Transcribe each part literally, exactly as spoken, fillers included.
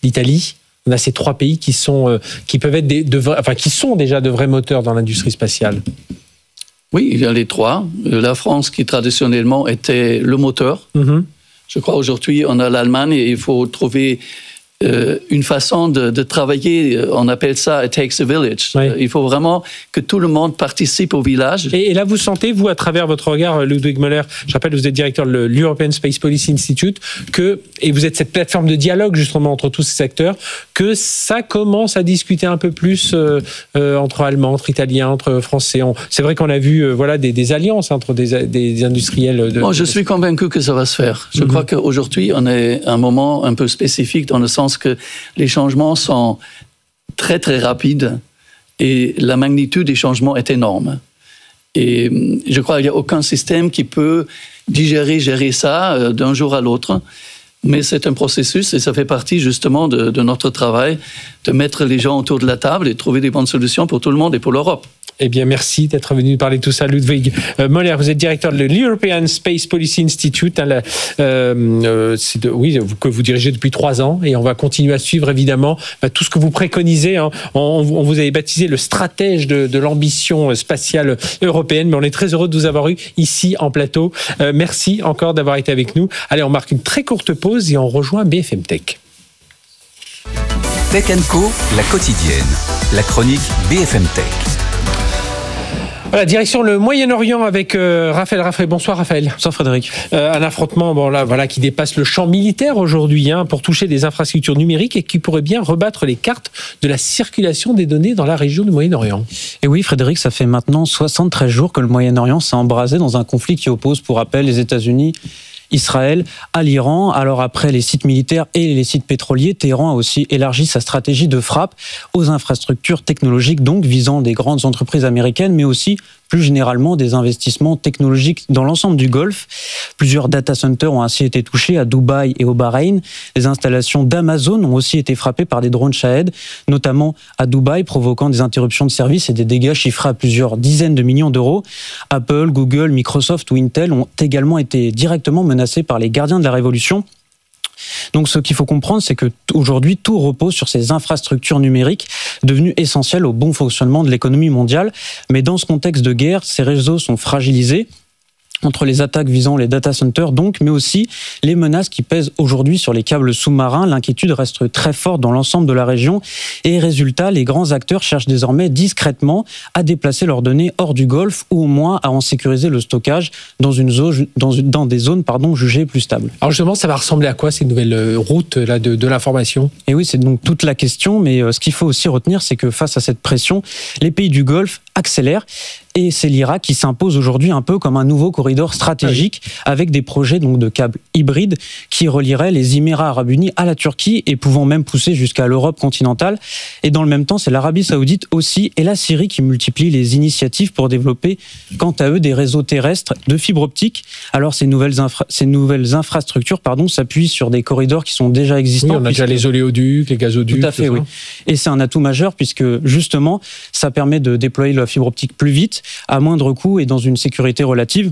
l'Italie. On a ces trois pays qui sont, euh, qui peuvent être des, de vrais, enfin, qui sont déjà de vrais moteurs dans l'industrie spatiale. Oui, il y a les trois. La France, qui traditionnellement était le moteur. Mm-hmm. Je crois aujourd'hui, on a l'Allemagne et il faut trouver euh, une façon de, de travailler. On appelle ça « it takes a village oui. ». Il faut vraiment que tout le monde participe au village. Et, et là, vous sentez, vous, à travers votre regard, Ludwig Müller, je rappelle, vous êtes directeur de l'European Space Policy Institute, que, et vous êtes cette plateforme de dialogue justement entre tous ces acteurs, que ça commence à discuter un peu plus euh, euh, entre Allemands, entre Italiens, entre Français. On, c'est vrai qu'on a vu euh, voilà, des, des alliances entre des, des industriels. De, bon, je suis convaincu que ça va se faire. Je mm-hmm. crois qu'aujourd'hui, on est à un moment un peu spécifique dans le sens que les changements sont très très rapides et la magnitude des changements est énorme. Et je crois qu'il n'y a aucun système qui peut digérer, gérer ça d'un jour à l'autre. Mais c'est un processus et ça fait partie justement de, de notre travail, de mettre les gens autour de la table et trouver des bonnes solutions pour tout le monde et pour l'Europe. Eh bien, merci d'être venu parler de tout ça, Ludwig euh, Müller. Vous êtes directeur de l'European Space Policy Institute, hein, la, euh, c'est de, oui, que vous dirigez depuis trois ans, et on va continuer à suivre évidemment bah, tout ce que vous préconisez. Hein. On, on vous avait baptisé le stratège de, de l'ambition spatiale européenne, mais on est très heureux de vous avoir eu ici en plateau. Euh, merci encore d'avoir été avec nous. Allez, on marque une très courte pause et on rejoint B F M Tech. Tech and Co, la quotidienne, la chronique B F M Tech. Voilà, direction le Moyen-Orient avec euh, Raphaël Raffray. Bonsoir Raphaël. Bonsoir Frédéric. Euh, un affrontement bon, là, voilà, qui dépasse le champ militaire aujourd'hui hein, pour toucher des infrastructures numériques et qui pourrait bien rebattre les cartes de la circulation des données dans la région du Moyen-Orient. Et oui Frédéric, ça fait maintenant soixante-treize jours que le Moyen-Orient s'est embrasé dans un conflit qui oppose pour rappel les États-Unis, Israël à l'Iran. Alors après les sites militaires et les sites pétroliers, Téhéran a aussi élargi sa stratégie de frappe aux infrastructures technologiques, donc visant des grandes entreprises américaines, mais aussi plus généralement des investissements technologiques dans l'ensemble du Golfe. Plusieurs data centers ont ainsi été touchés à Dubaï et au Bahreïn. Les installations d'Amazon ont aussi été frappées par des drones Shahed, notamment à Dubaï, provoquant des interruptions de service et des dégâts chiffrés à plusieurs dizaines de millions d'euros. Apple, Google, Microsoft ou Intel ont également été directement menacés par les gardiens de la révolution. Donc ce qu'il faut comprendre, c'est que aujourd'hui tout repose sur ces infrastructures numériques devenues essentielles au bon fonctionnement de l'économie mondiale. Mais dans ce contexte de guerre, ces réseaux sont fragilisés entre les attaques visant les data centers, donc, mais aussi les menaces qui pèsent aujourd'hui sur les câbles sous-marins. L'inquiétude reste très forte dans l'ensemble de la région et résultat, les grands acteurs cherchent désormais discrètement à déplacer leurs données hors du Golfe ou au moins à en sécuriser le stockage dans, une zone, dans, une, dans des zones pardon, jugées plus stables. Alors justement, ça va ressembler à quoi ces nouvelles routes là, de, de l'information ? Et oui, c'est donc toute la question, mais ce qu'il faut aussi retenir, c'est que face à cette pression, les pays du Golfe accélèrent. Et c'est l'Irak qui s'impose aujourd'hui un peu comme un nouveau corridor stratégique oui. avec des projets donc, de câbles hybrides qui relieraient les Émirats arabes unis à la Turquie et pouvant même pousser jusqu'à l'Europe continentale. Et dans le même temps, c'est l'Arabie saoudite aussi et la Syrie qui multiplient les initiatives pour développer, quant à eux, des réseaux terrestres de fibre optique. Alors ces nouvelles, infra- ces nouvelles infrastructures pardon, s'appuient sur des corridors qui sont déjà existants. Oui, on a déjà les oléoducs, les gazoducs. Tout à fait, oui. Et c'est un atout majeur puisque justement, ça permet de déployer la fibre optique plus vite, à moindre coût et dans une sécurité relative.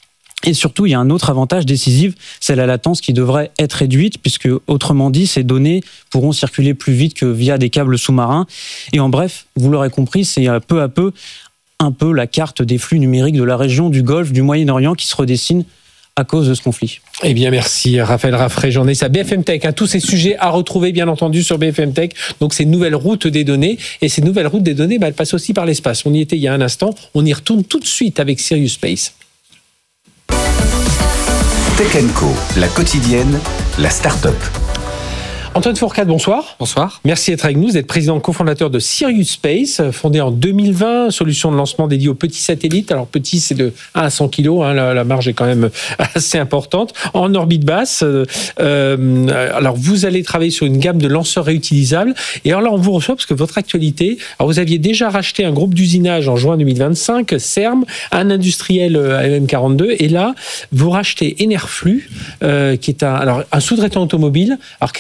Et surtout, il y a un autre avantage décisif, c'est la latence qui devrait être réduite, puisque, autrement dit, ces données pourront circuler plus vite que via des câbles sous-marins. Et en bref, vous l'aurez compris, c'est peu à peu un peu la carte des flux numériques de la région du Golfe, du Moyen-Orient qui se redessine à cause de ce conflit. Eh bien, merci Raphaël Raffray, journaliste à B F M Tech. Hein, tous ces sujets à retrouver, bien entendu, sur B F M Tech. Donc, ces nouvelles routes des données. Et ces nouvelles routes des données, bah, elles passent aussi par l'espace. On y était il y a un instant. On y retourne tout de suite avec Sirius Space. Tech and Co, la quotidienne, la start-up. Antoine Fourcade, bonsoir. Bonsoir. Merci d'être avec nous. Vous êtes président cofondateur de Sirius Space, fondé en deux mille vingt, solution de lancement dédiée aux petits satellites. Alors petit, c'est de un à cent kilos, hein, la, la marge est quand même assez importante. En orbite basse, euh, alors vous allez travailler sur une gamme de lanceurs réutilisables. Et alors là, on vous reçoit parce que votre actualité, alors vous aviez déjà racheté un groupe d'usinage en juin deux mille vingt-cinq, CERM, un industriel M M quarante-deux, et là, vous rachetez Enerflux, euh, qui est un, alors, un sous-traitant automobile. Alors qu'est-ce qui vous a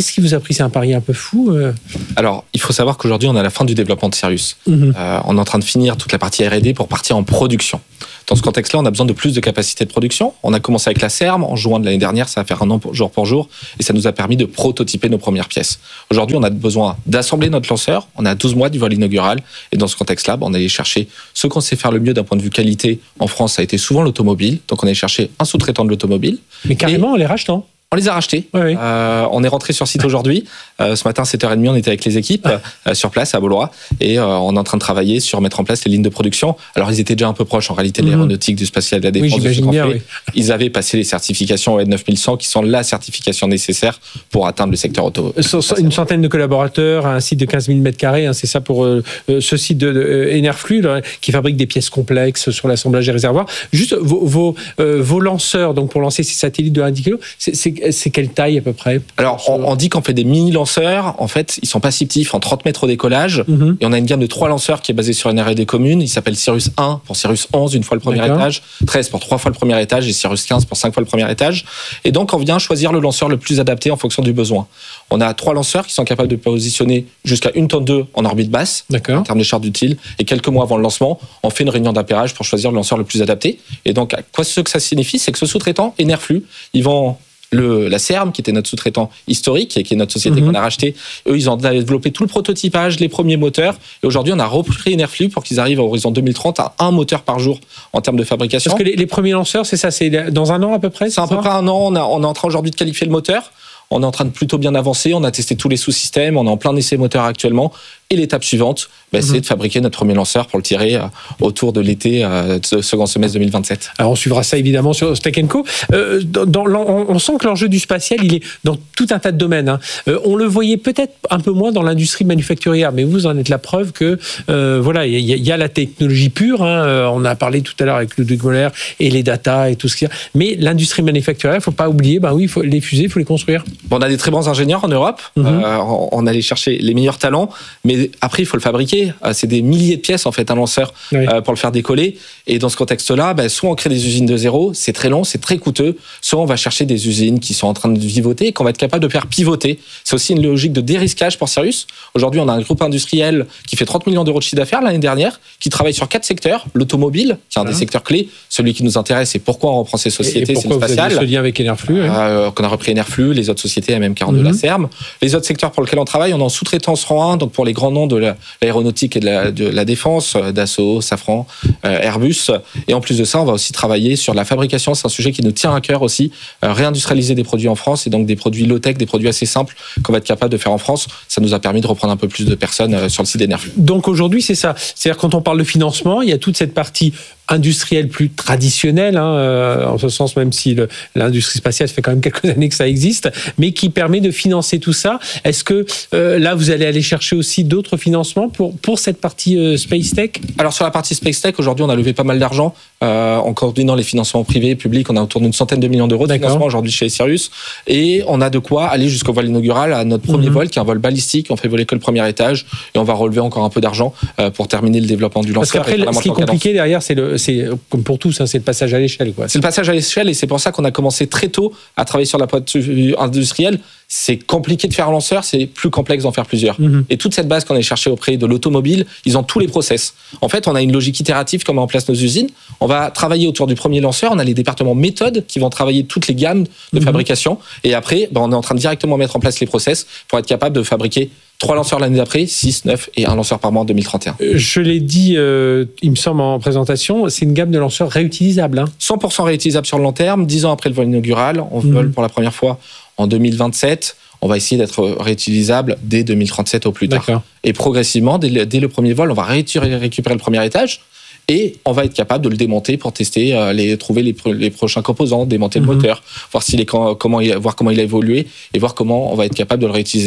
surpris, c'est un pari un peu fou. Euh... Alors, il faut savoir qu'aujourd'hui, on est à la fin du développement de Sirius. Mm-hmm. Euh, on est en train de finir toute la partie R et D pour partir en production. Dans ce contexte-là, on a besoin de plus de capacité de production. On a commencé avec la C E R M en juin de l'année dernière, ça va faire un an pour, jour pour jour, et ça nous a permis de prototyper nos premières pièces. Aujourd'hui, on a besoin d'assembler notre lanceur. On est à douze mois du vol inaugural, et dans ce contexte-là, on allait chercher ce qu'on sait faire le mieux d'un point de vue qualité. En France, ça a été souvent l'automobile, donc on allait chercher un sous-traitant de l'automobile. Mais carrément, et en les rachetant. On les a rachetés. Oui, oui. Euh, on est rentré sur site aujourd'hui. Euh, ce matin, à sept heures trente, on était avec les équipes euh, sur place à Beaulois et euh, on est en train de travailler sur mettre en place les lignes de production. Alors, ils étaient déjà un peu proches en réalité de l'aéronautique, du spatial, de la défense. Oui, j'imagine bien, oui. Ils avaient passé les certifications O N neuf mille cent qui sont la certification nécessaire pour atteindre le secteur auto. Une centaine de collaborateurs, un site de quinze mille mètres carrés, hein, c'est ça pour euh, ce site de, de Enerflux là, qui fabrique des pièces complexes sur l'assemblage des réservoirs. Juste vos, vos, euh, vos lanceurs, donc pour lancer ces satellites de un dix kilos, c'est, c'est, c'est quelle taille à peu près? Alors, on, on dit qu'on fait des mini-lanceurs. En fait, ils sont pas si petits, ils font trente mètres au décollage. Mm-hmm. Et on a une gamme de trois lanceurs qui est basée sur une R et D commune. Il s'appelle Sirius un pour Sirius onze, une fois le premier D'accord. étage, treize pour trois fois le premier étage et Sirius quinze pour cinq fois le premier étage. Et donc, on vient choisir le lanceur le plus adapté en fonction du besoin. On a trois lanceurs qui sont capables de positionner jusqu'à une tonne deux en orbite basse, D'accord. en termes de charge utile. Et quelques mois avant le lancement, on fait une réunion d'appairage pour choisir le lanceur le plus adapté. Et donc, quoi ce que ça signifie, c'est que ce sous-traitant, Enerflux, ils vont Le, la C E R M, qui était notre sous-traitant historique et qui est notre société mmh. qu'on a racheté, eux, ils ont développé tout le prototypage, les premiers moteurs. Et aujourd'hui, on a repris Enerflux pour qu'ils arrivent à horizon deux mille trente à un moteur par jour en termes de fabrication. Parce que les, les premiers lanceurs, c'est ça, c'est dans un an à peu près? C'est, c'est à peu près un an. On, a, on est en train aujourd'hui de qualifier le moteur. On est en train de plutôt bien avancer. On a testé tous les sous-systèmes. On est en plein essai moteur actuellement. Et l'étape suivante, bah, mmh. c'est de fabriquer notre premier lanceur pour le tirer euh, autour de l'été, euh, de second semestre deux mille vingt-sept. Alors on suivra ça évidemment sur Tech and Co. Euh, dans, dans, on sent que l'enjeu du spatial, il est dans tout un tas de domaines. Hein. Euh, on le voyait peut-être un peu moins dans l'industrie manufacturière, mais vous en êtes la preuve que euh, voilà, il y, y a la technologie pure. Hein. On a parlé tout à l'heure avec Ludwig Moller et les data et tout ce qu'il y a. Mais l'industrie manufacturière, il ne faut pas oublier. Ben oui, faut, les fusées, il faut les construire. Bon, on a des très bons ingénieurs en Europe. Mmh. Euh, on, on allait chercher les meilleurs talents, mais après il faut le fabriquer. C'est des milliers de pièces en fait un lanceur oui. euh, pour le faire décoller. Et dans ce contexte-là, bah, soit on crée des usines de zéro, c'est très long, c'est très coûteux. Soit on va chercher des usines qui sont en train de vivoter et qu'on va être capable de faire pivoter. C'est aussi une logique de dérisquage pour Sirius. Aujourd'hui, on a un groupe industriel qui fait trente millions d'euros de chiffre d'affaires l'année dernière, qui travaille sur quatre secteurs. L'automobile, qui est un mmh. des secteurs clés, celui qui nous intéresse et pourquoi on reprend ces sociétés, et c'est le spatial. Vous avez ce lien avec Enerflux, hein. euh, qu'on a repris Enerflux, les autres sociétés, M M quarante-deux, mmh. la C E R M. Les autres secteurs pour lesquels on travaille, on est en sous-traitance rang un, donc pour les grands noms de la, l'aéronautique et de la, de la défense, Dassault, Safran, euh, Airbus. Et en plus de ça, on va aussi travailler sur la fabrication. C'est un sujet qui nous tient à cœur aussi. Euh, réindustrialiser des produits en France et donc des produits low-tech, des produits assez simples qu'on va être capable de faire en France. Ça nous a permis de reprendre un peu plus de personnes euh, sur le site d'Enerflux. Donc aujourd'hui, c'est ça. C'est-à-dire quand on parle de financement, il y a toute cette partie industrielle plus traditionnelle, hein, euh, en ce sens, même si le, l'industrie spatiale, ça fait quand même quelques années que ça existe, mais qui permet de financer tout ça. Est-ce que euh, là, vous allez aller chercher aussi d'autres financements pour, pour cette partie euh, Space Tech? Alors sur la partie Space Tech, aujourd'hui, on a levé pas mal d'argent euh, en coordonnant les financements privés et publics. On a autour d'une centaine de millions d'euros de D'accord. financement aujourd'hui chez Sirius. Et on a de quoi aller jusqu'au vol inaugural à notre premier mmh. vol, qui est un vol balistique. On fait voler que le premier étage et on va relever encore un peu d'argent euh, pour terminer le développement du lanceur. Parce qu'après, ce qui est compliqué derrière, c'est le c'est comme pour tous, hein, c'est le passage à l'échelle, quoi. C'est le passage à l'échelle et c'est pour ça qu'on a commencé très tôt à travailler sur la pointe industrielle. C'est compliqué de faire un lanceur, c'est plus complexe d'en faire plusieurs. Mmh. Et toute cette base qu'on a cherchée auprès de l'automobile, ils ont tous les process. En fait, on a une logique itérative comme on met en place nos usines. On va travailler autour du premier lanceur. On a les départements méthodes qui vont travailler toutes les gammes de mmh. fabrication. Et après, ben, on est en train de directement mettre en place les process pour être capable de fabriquer trois lanceurs l'année d'après, six, neuf et un lanceur par mois en deux mille trente et un. Je l'ai dit, euh, il me semble en présentation, c'est une gamme de lanceurs réutilisables. Hein. cent pour cent réutilisables sur le long terme, dix ans après le vol inaugural. On mmh. vole pour la première fois en deux mille vingt-sept. On va essayer d'être réutilisable dès deux mille trente-sept au plus tard. D'accord. Et progressivement, dès le, dès le premier vol, on va récupérer le premier étage. Et on va être capable de le démonter pour tester, euh, les, trouver les, les prochains composants, démonter mmh. le moteur, voir, s'il est, comment il, voir comment il a évolué et voir comment on va être capable de le réutiliser.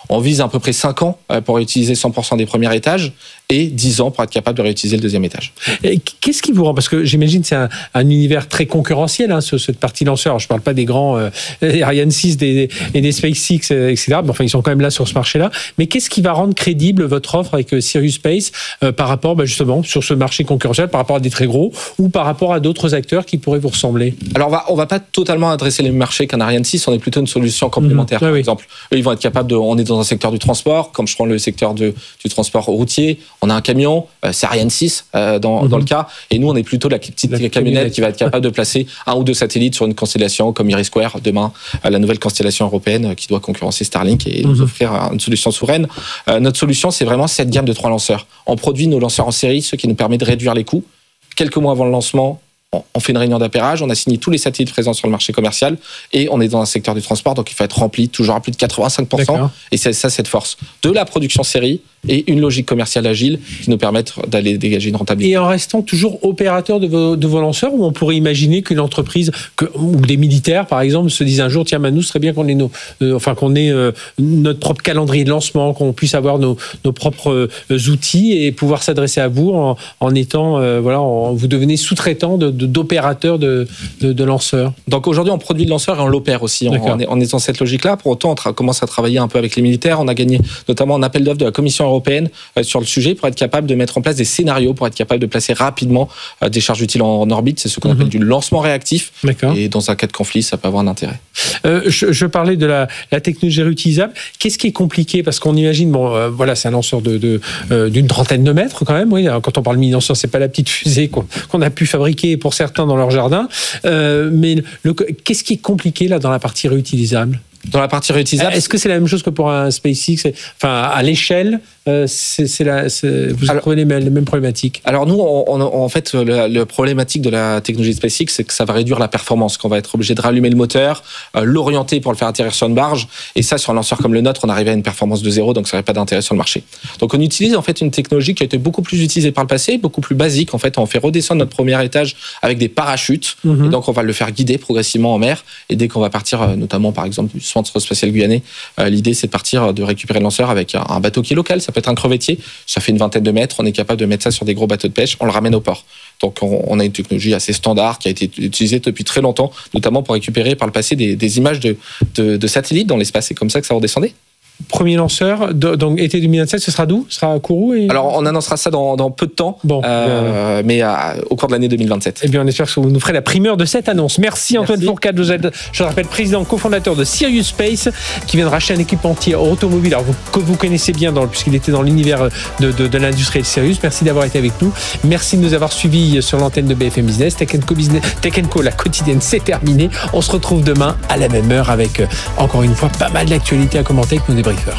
On vise à peu près cinq ans pour réutiliser cent pour cent des premiers étages et dix ans pour être capable de réutiliser le deuxième étage. Et qu'est-ce qui vous rend, parce que j'imagine que c'est un, un univers très concurrentiel, hein, ce, cette partie lanceur. Alors, je ne parle pas des grands euh, Ariane six des, et des SpaceX, et cetera. Mais enfin, ils sont quand même là sur ce marché-là. Mais qu'est-ce qui va rendre crédible votre offre avec Sirius Space euh, par rapport, bah, justement, sur ce marché concurrentiel, par rapport à des très gros ou par rapport à d'autres acteurs qui pourraient vous ressembler? Alors, on va, on va pas totalement adresser les mêmes marchés qu'un Ariane six. On est plutôt une solution complémentaire. Mmh, ah, par oui. exemple, eux, ils vont être capables de. On est dans un secteur du transport, comme je prends le secteur de, du transport routier. On a un camion, euh, c'est Ariane six euh, dans, mmh. dans le cas. Et nous, on est plutôt la petite la camionnette, camionnette qui va être capable de placer un ou deux satellites sur une constellation comme IRIS², demain, euh, la nouvelle constellation européenne euh, qui doit concurrencer Starlink et mmh. nous offrir une solution souveraine. Euh, notre solution, c'est vraiment cette gamme de trois lanceurs. On produit nos lanceurs en série, ce qui nous permet de réduire les coûts. Quelques mois avant le lancement, on fait une réunion d'appairage, on a signé tous les satellites présents sur le marché commercial et on est dans un secteur du transport, donc il faut être rempli toujours à plus de quatre-vingt-cinq pour cent. D'accord. Et c'est ça cette force de la production série et une logique commerciale agile qui nous permettent d'aller dégager une rentabilité. Et en restant toujours opérateur de vos, de vos lanceurs, ou on pourrait imaginer qu'une entreprise, que, ou des militaires par exemple, se disent un jour, tiens, nous, ce serait bien qu'on ait, nos, euh, enfin, qu'on ait euh, notre propre calendrier de lancement, qu'on puisse avoir nos, nos propres euh, outils et pouvoir s'adresser à vous en, en étant, euh, voilà, en, vous devenez sous-traitant de, de, d'opérateurs de, de, de lanceurs. Donc aujourd'hui, on produit le lanceur et on l'opère aussi. On, on, est, on est dans cette logique-là. Pour autant, on tra- commence à travailler un peu avec les militaires. On a gagné notamment un appel d'offres de la Commission européenne euh, sur le sujet pour être capable de mettre en place des scénarios, pour être capable de placer rapidement euh, des charges utiles en, en orbite. C'est ce qu'on mm-hmm. appelle du lancement réactif. D'accord. Et dans un cas de conflit, ça peut avoir un intérêt. Euh, je, je parlais de la, la technologie réutilisable. Qu'est-ce qui est compliqué? Parce qu'on imagine, bon, euh, voilà, c'est un lanceur de, de, euh, d'une trentaine de mètres quand même. Oui, alors, quand on parle mini-lanceur, c'est pas la petite fusée qu'on, qu'on a pu fabriquer pour certains dans leur jardin. Euh, mais le, qu'est-ce qui est compliqué là dans la partie réutilisable? Dans la partie réutilisable, est-ce que c'est la même chose que pour un SpaceX? Enfin, à l'échelle, euh, c'est, c'est la, c'est, vous alors, trouvez les mêmes, les mêmes problématiques? Alors nous, on, on, en fait, la, la problématique de la technologie SpaceX, c'est que ça va réduire la performance, qu'on va être obligé de rallumer le moteur, euh, l'orienter pour le faire atterrir sur une barge, et ça, sur un lanceur comme le nôtre, on arrive à une performance de zéro, donc ça n'aurait pas d'intérêt sur le marché. Donc on utilise en fait une technologie qui a été beaucoup plus utilisée par le passé, beaucoup plus basique. En fait, on fait redescendre notre premier étage avec des parachutes, mm-hmm. et donc on va le faire guider progressivement en mer, et dès qu'on va partir, notamment par exemple du Centre spatial guyanais, euh, l'idée c'est de partir, de récupérer le lanceur avec un, un bateau qui est local, ça peut être un crevettier, ça fait une vingtaine de mètres, on est capable de mettre ça sur des gros bateaux de pêche, on le ramène au port. Donc on, on a une technologie assez standard qui a été utilisée depuis très longtemps, notamment pour récupérer par le passé des, des images de, de, de satellites dans l'espace, c'est comme ça que ça redescendait. Premier lanceur, donc été deux mille vingt-sept, ce sera d'où? Ce sera à Kourou et... Alors, on annoncera ça dans, dans peu de temps, bon, euh, mais à, au cours de l'année deux mille vingt-sept. Eh bien, on espère que vous nous ferez la primeur de cette annonce. Merci Antoine Merci. Fourcade, vous êtes, je le rappelle, président cofondateur de Sirius Space, qui vient de racheter un équipementier automobile, alors vous, que vous connaissez bien, dans, puisqu'il était dans l'univers de, de, de l'industrie de Sirius. Merci d'avoir été avec nous. Merci de nous avoir suivis sur l'antenne de B F M Business. Tech and Co, Business, Tech and Co, la quotidienne, c'est terminé. On se retrouve demain à la même heure avec, euh, encore une fois, pas mal d'actualités à commenter avec nos débriefeurs.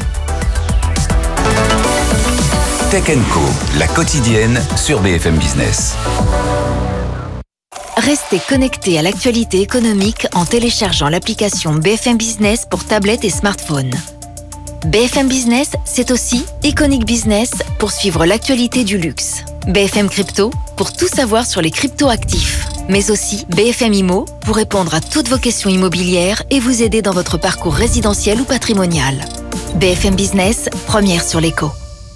Tech and Co, la quotidienne sur B F M Business. Restez connectés à l'actualité économique en téléchargeant l'application B F M Business pour tablettes et smartphones. B F M Business, c'est aussi Iconic Business pour suivre l'actualité du luxe. B F M Crypto pour tout savoir sur les crypto-actifs. Mais aussi B F M Immo pour répondre à toutes vos questions immobilières et vous aider dans votre parcours résidentiel ou patrimonial. B F M Business, première sur l'éco.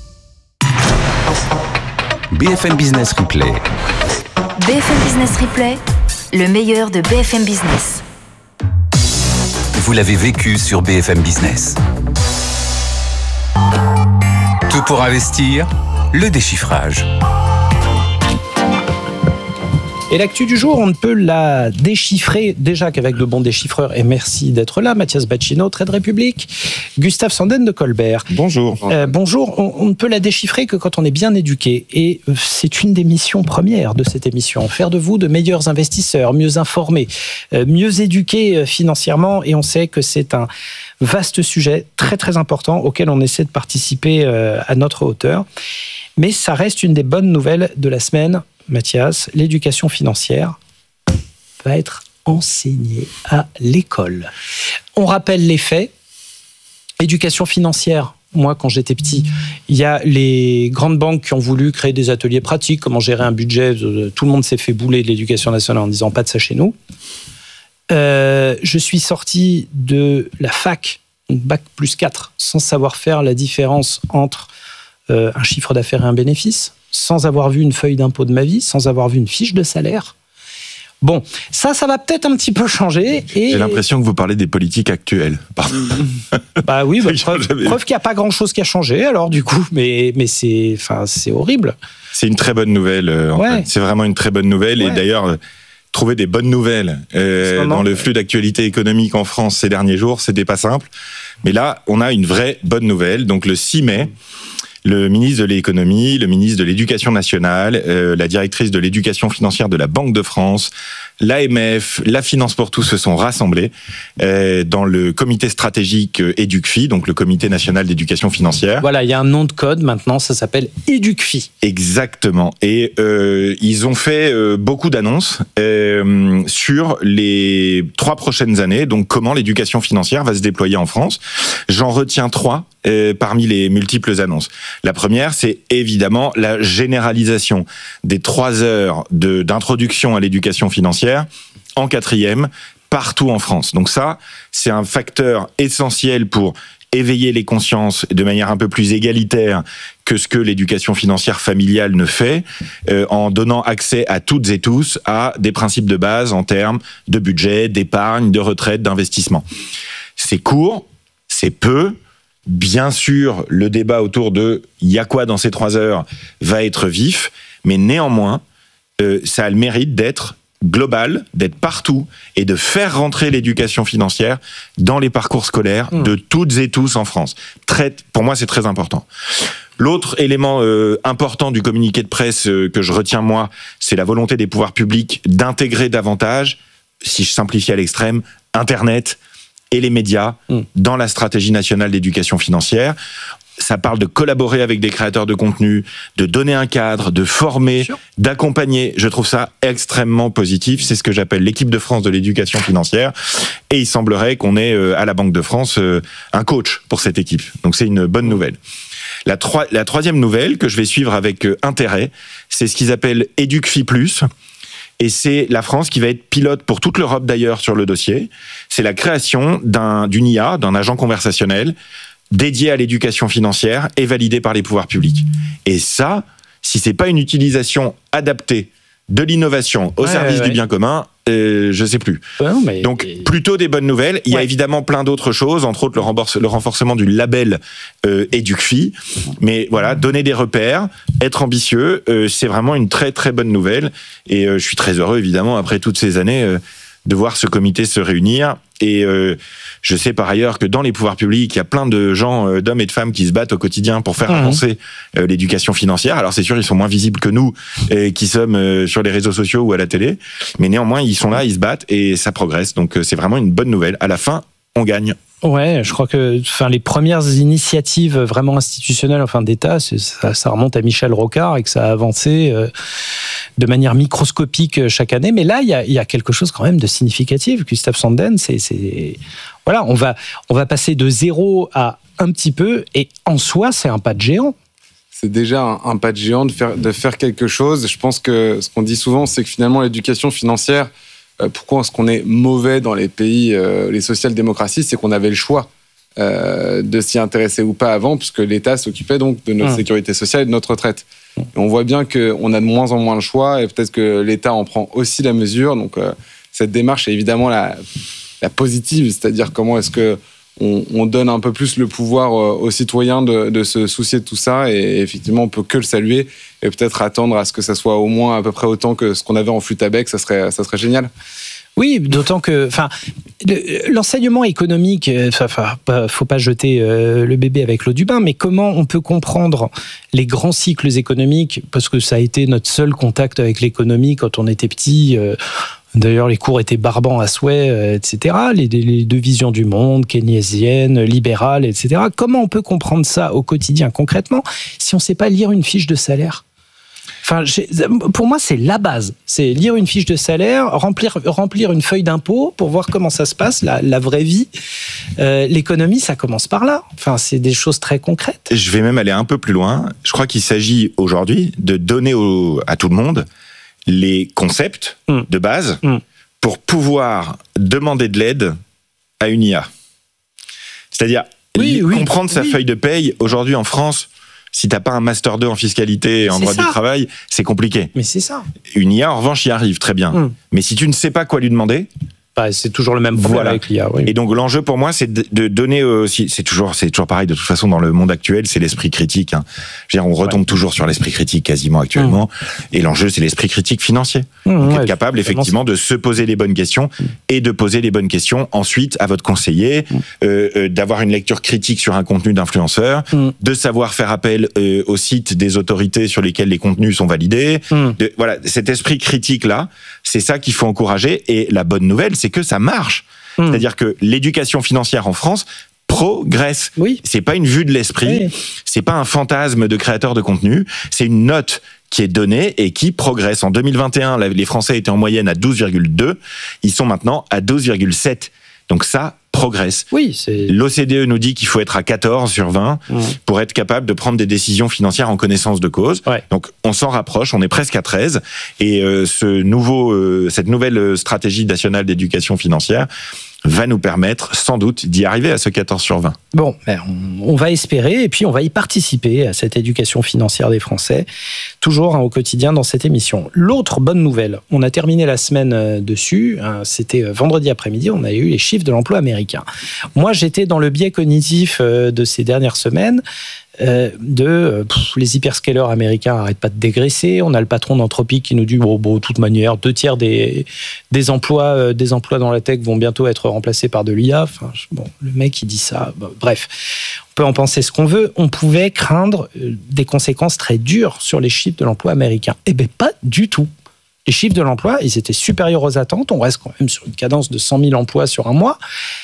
B F M Business Replay. B F M Business Replay, le meilleur de B F M Business. Vous l'avez vécu sur B F M Business. Tout pour investir, le déchiffrage. Et l'actu du jour, on ne peut la déchiffrer déjà qu'avec de bons déchiffreurs. Et merci d'être là, Mathias Bacchino, Trade Republic, Gustave Sanden de Colbert. Bonjour. Euh, bonjour. On, on ne peut la déchiffrer que quand on est bien éduqué. Et c'est une des missions premières de cette émission. Faire de vous de meilleurs investisseurs, mieux informés, euh, mieux éduqués financièrement. Et on sait que c'est un vaste sujet très très important auquel on essaie de participer euh, à notre hauteur. Mais ça reste une des bonnes nouvelles de la semaine. Mathias, l'éducation financière va être enseignée à l'école. On rappelle les faits. Éducation financière, moi, quand j'étais petit, il y a les grandes banques qui ont voulu créer des ateliers pratiques, comment gérer un budget. Tout le monde s'est fait bouler de l'éducation nationale en disant pas de ça chez nous. Euh, je suis sorti de la fac donc bac plus quatre, sans savoir faire la différence entre euh, un chiffre d'affaires et un bénéfice, sans avoir vu une feuille d'impôt de ma vie, sans avoir vu une fiche de salaire. Bon, ça, ça va peut-être un petit peu changer. Et... J'ai l'impression que vous parlez des politiques actuelles. Pardon. Bah oui, bah, preuve, preuve qu'il n'y a pas grand-chose qui a changé, alors du coup, mais, mais c'est, enfin, c'est horrible. C'est une très bonne nouvelle. En ouais. fait. C'est vraiment une très bonne nouvelle. Ouais. Et d'ailleurs, trouver des bonnes nouvelles euh, dans le flux d'actualité économique en France ces derniers jours, c'était pas simple. Mais là, on a une vraie bonne nouvelle. Donc le six mai, le ministre de l'économie, le ministre de l'éducation nationale, euh, la directrice de l'éducation financière de la Banque de France, l'A M F, la Finance pour tous se sont rassemblés euh, dans le comité stratégique euh, EducFi, donc le comité national d'éducation financière. Voilà, il y a un nom de code maintenant, ça s'appelle EducFi. Exactement. Et euh, ils ont fait euh, beaucoup d'annonces euh, sur les trois prochaines années, donc comment l'éducation financière va se déployer en France. J'en retiens trois euh, parmi les multiples annonces. La première, c'est évidemment la généralisation des trois heures de, d'introduction à l'éducation financière en quatrième partout en France. Donc ça, c'est un facteur essentiel pour éveiller les consciences de manière un peu plus égalitaire que ce que l'éducation financière familiale ne fait, euh, en donnant accès à toutes et tous à des principes de base en termes de budget, d'épargne, de retraite, d'investissement. C'est court, c'est peu. Bien sûr, le débat autour de « il y a quoi dans ces trois heures ?» va être vif, mais néanmoins, euh, ça a le mérite d'être global, d'être partout et de faire rentrer l'éducation financière dans les parcours scolaires mmh. de toutes et tous en France. Très, pour moi, c'est très important. L'autre élément euh, important du communiqué de presse euh, que je retiens, moi, c'est la volonté des pouvoirs publics d'intégrer davantage, si je simplifie à l'extrême, Internet et les médias mmh. dans la stratégie nationale d'éducation financière. Ça parle de collaborer avec des créateurs de contenu, de donner un cadre, de former, d'accompagner. Je trouve ça extrêmement positif. C'est ce que j'appelle l'équipe de France de l'éducation financière. Et il semblerait qu'on ait à la Banque de France un coach pour cette équipe. Donc c'est une bonne nouvelle. La, troi- la troisième nouvelle que je vais suivre avec intérêt, c'est ce qu'ils appellent EducFi plus. Et c'est la France qui va être pilote pour toute l'Europe d'ailleurs sur le dossier. C'est la création d'un, d'une I A, d'un agent conversationnel, dédié à l'éducation financière et validé par les pouvoirs publics. Et ça, si c'est pas une utilisation adaptée de l'innovation au ouais, service ouais, du bien commun, euh, je sais plus. Ouais, mais... Donc plutôt des bonnes nouvelles. Il y a ouais. évidemment plein d'autres choses, entre autres le, rembourse, le renforcement du label euh, EducFi. Mais voilà, donner des repères, être ambitieux, euh, c'est vraiment une très très bonne nouvelle. Et euh, je suis très heureux évidemment après toutes ces années euh, de voir ce comité se réunir. Et euh, je sais par ailleurs que dans les pouvoirs publics, il y a plein de gens, euh, d'hommes et de femmes qui se battent au quotidien pour faire mmh. avancer euh, l'éducation financière. Alors c'est sûr, ils sont moins visibles que nous, euh, qui sommes euh, sur les réseaux sociaux ou à la télé. Mais néanmoins, ils sont là, ils se battent et ça progresse. Donc euh, c'est vraiment une bonne nouvelle. À la fin, on gagne. Ouais, je crois que enfin, les premières initiatives vraiment institutionnelles, enfin d'État, ça, ça remonte à Michel Rocard et que ça a avancé euh, de manière microscopique chaque année. Mais là, il y a, y a quelque chose quand même de significatif. Gustave Sanden, c'est, c'est voilà, on va on va passer de zéro à un petit peu, et en soi, c'est un pas de géant. C'est déjà un, un pas de géant de faire de faire quelque chose. Je pense que ce qu'on dit souvent, c'est que finalement l'éducation financière, pourquoi est-ce qu'on est mauvais dans les pays, euh, les social-démocraties, c'est qu'on avait le choix euh, de s'y intéresser ou pas avant, puisque l'État s'occupait donc de notre mmh. sécurité sociale et de notre retraite. Et on voit bien qu'on a de moins en moins le choix, et peut-être que l'État en prend aussi la mesure. Donc euh, cette démarche est évidemment la, la positive, c'est-à-dire comment est-ce que on, on donne un peu plus le pouvoir aux citoyens de, de se soucier de tout ça, et effectivement on peut que le saluer et peut-être attendre à ce que ça soit au moins à peu près autant que ce qu'on avait en flûte à bec, ça serait, ça serait génial. Oui, d'autant que, enfin, l'enseignement économique, enfin, faut pas jeter le bébé avec l'eau du bain, mais comment on peut comprendre les grands cycles économiques, parce que ça a été notre seul contact avec l'économie quand on était petit. D'ailleurs, les cours étaient barbants à souhait, et cetera. Les, les deux visions du monde, keynésienne, libérale, et cetera. Comment on peut comprendre ça au quotidien, concrètement, si on ne sait pas lire une fiche de salaire ? Enfin, pour moi, c'est la base. C'est lire une fiche de salaire, remplir, remplir une feuille d'impôt pour voir comment ça se passe, la, la vraie vie. Euh, l'économie, ça commence par là. Enfin, c'est des choses très concrètes. Je vais même aller un peu plus loin. Je crois qu'il s'agit aujourd'hui de donner au, à tout le monde les concepts mmh. de base mmh. pour pouvoir demander de l'aide à une I A. C'est-à-dire, oui, oui, comprendre sa oui. feuille de paye, aujourd'hui en France, si t'as pas un master deux en fiscalité et en C'est droit ça. du travail, c'est compliqué. Mais c'est ça. Une I A, en revanche, y arrive très bien. Hum. Mais si tu ne sais pas quoi lui demander, Bah, c'est toujours le même problème Voilà. avec l'I A. Oui. et donc l'enjeu pour moi, c'est de, de donner aussi, c'est toujours, c'est toujours pareil de toute façon dans le monde actuel, c'est l'esprit critique. Hein. Je veux dire, on retombe Ouais. toujours sur l'esprit critique quasiment actuellement, et l'enjeu c'est l'esprit critique financier. Mmh, Donc ouais, être capable totalement. effectivement de se poser les bonnes questions et de poser les bonnes questions ensuite à votre conseiller, euh, euh, d'avoir une lecture critique sur un contenu d'influenceur, Mm. de savoir faire appel euh, au site des autorités sur lesquelles les contenus sont validés. Mm. De- voilà, cet esprit critique là, c'est ça qu'il faut encourager. Et la bonne nouvelle, c'est que ça marche. Mm. C'est-à-dire que l'éducation financière en France progresse. Oui. C'est pas une vue de l'esprit, Oui. c'est pas un fantasme de créateur de contenu, c'est une note qui est donnée et qui progresse. En deux mille vingt et un, la- les Français étaient en moyenne à douze virgule deux, ils sont maintenant à douze virgule sept. Donc ça progresse. Oui, c'est. L'O C D E nous dit qu'il faut être à quatorze sur vingt Mmh. pour être capable de prendre des décisions financières en connaissance de cause. Ouais. Donc on s'en rapproche, on est presque à treize. Et euh, ce nouveau, euh, cette nouvelle euh, stratégie nationale d'éducation financière va nous permettre sans doute d'y arriver à ce quatorze sur vingt. Bon, ben, on, on va espérer et puis on va y participer à cette éducation financière des Français, toujours hein, au quotidien dans cette émission. L'autre bonne nouvelle, on a terminé la semaine euh, dessus, hein, c'était euh, vendredi après-midi, on a eu les chiffres de l'emploi américain. Moi, j'étais dans le biais cognitif euh, de ces dernières semaines. Euh, de euh, pff, les hyperscalers américains n'arrêtent pas de dégraisser. On a le patron d'Anthropic qui nous dit bon, bon, de toute manière, deux tiers des, des, emplois, euh, des emplois dans la tech vont bientôt être remplacés par de l'I A. Enfin, je- bon, le mec, il dit ça. Bon, bref, on peut en penser ce qu'on veut. On pouvait craindre euh, des conséquences très dures sur les chiffres de l'emploi américain. Eh bien, pas du tout. Les chiffres de l'emploi, ils étaient supérieurs aux attentes. On reste quand même sur une cadence de cent mille emplois sur un mois.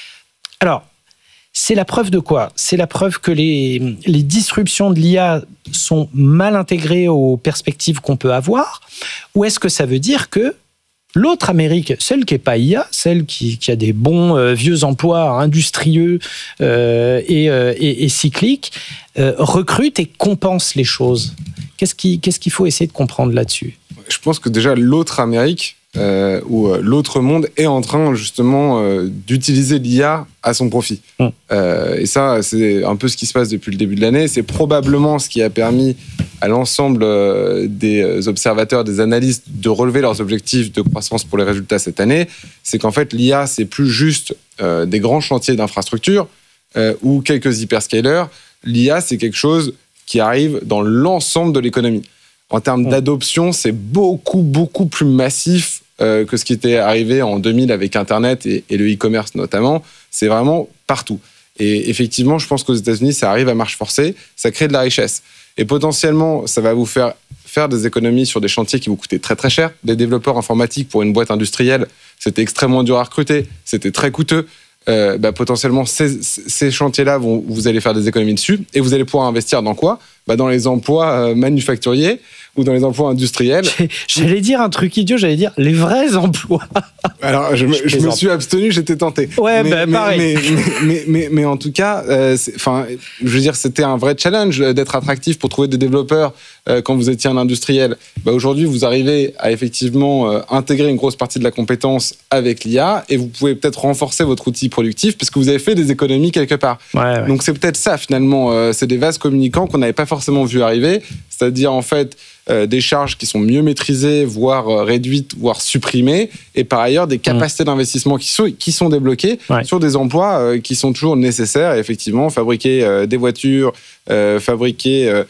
Alors, c'est la preuve de quoi? C'est la preuve que les, les disruptions de l'I A sont mal intégrées aux perspectives qu'on peut avoir? Ou est-ce que ça veut dire que l'autre Amérique, celle qui n'est pas I A, celle qui, qui a des bons euh, vieux emplois industrieux euh, et, euh, et, et cycliques, euh, recrute et compense les choses? Qu'est-ce qui, qu'est-ce qu'il faut essayer de comprendre là-dessus? Je pense que déjà l'autre Amérique euh, ou euh, l'autre monde est en train justement euh, d'utiliser l'I A à son profit. Mm. Euh, et ça, c'est un peu ce qui se passe depuis le début de l'année. C'est probablement ce qui a permis à l'ensemble euh, des observateurs, des analystes de relever leurs objectifs de croissance pour les résultats cette année. C'est qu'en fait, l'I A, c'est plus juste euh, des grands chantiers d'infrastructure euh, ou quelques hyperscalers. L'I A, c'est quelque chose qui arrive dans l'ensemble de l'économie. En termes d'adoption, c'est beaucoup, beaucoup plus massif euh, que ce qui était arrivé en deux mille avec Internet et, et le e-commerce notamment. C'est vraiment partout. Et effectivement, je pense qu'aux États-Unis, ça arrive à marche forcée, ça crée de la richesse. Et potentiellement, ça va vous faire faire des économies sur des chantiers qui vous coûtaient très très cher. Des développeurs informatiques pour une boîte industrielle, c'était extrêmement dur à recruter, c'était très coûteux. Euh, bah, potentiellement, ces, ces chantiers-là, vont, vous allez faire des économies dessus et vous allez pouvoir investir dans quoi? Bah, dans les emplois euh, manufacturiers ou dans les emplois industriels. J'allais dire un truc idiot, j'allais dire les vrais emplois. Alors, je me, Je je me plaisante. suis abstenu, j'étais tenté. Ouais, mais, bah, mais, pareil. Mais, mais, mais, mais, mais en tout cas, euh, c'est- enfin, je veux dire, c'était un vrai challenge d'être attractif pour trouver des développeurs euh, quand vous étiez un industriel. Bah, aujourd'hui, vous arrivez à effectivement euh, intégrer une grosse partie de la compétence avec l'I A et vous pouvez peut-être renforcer votre outil productif parce que vous avez fait des économies quelque part. Ouais, ouais. Donc c'est peut-être ça finalement, euh, c'est des vases communicants qu'on n'avait pas forcément vu arriver, c'est-à-dire en fait euh, des charges qui sont mieux maîtrisées, voire euh, réduites, voire supprimées, et par ailleurs des capacités d'investissement qui sont, qui sont débloquées Ouais. sur des emplois euh, qui sont toujours nécessaires. Et effectivement, fabriquer euh, des voitures, euh, fabriquer euh,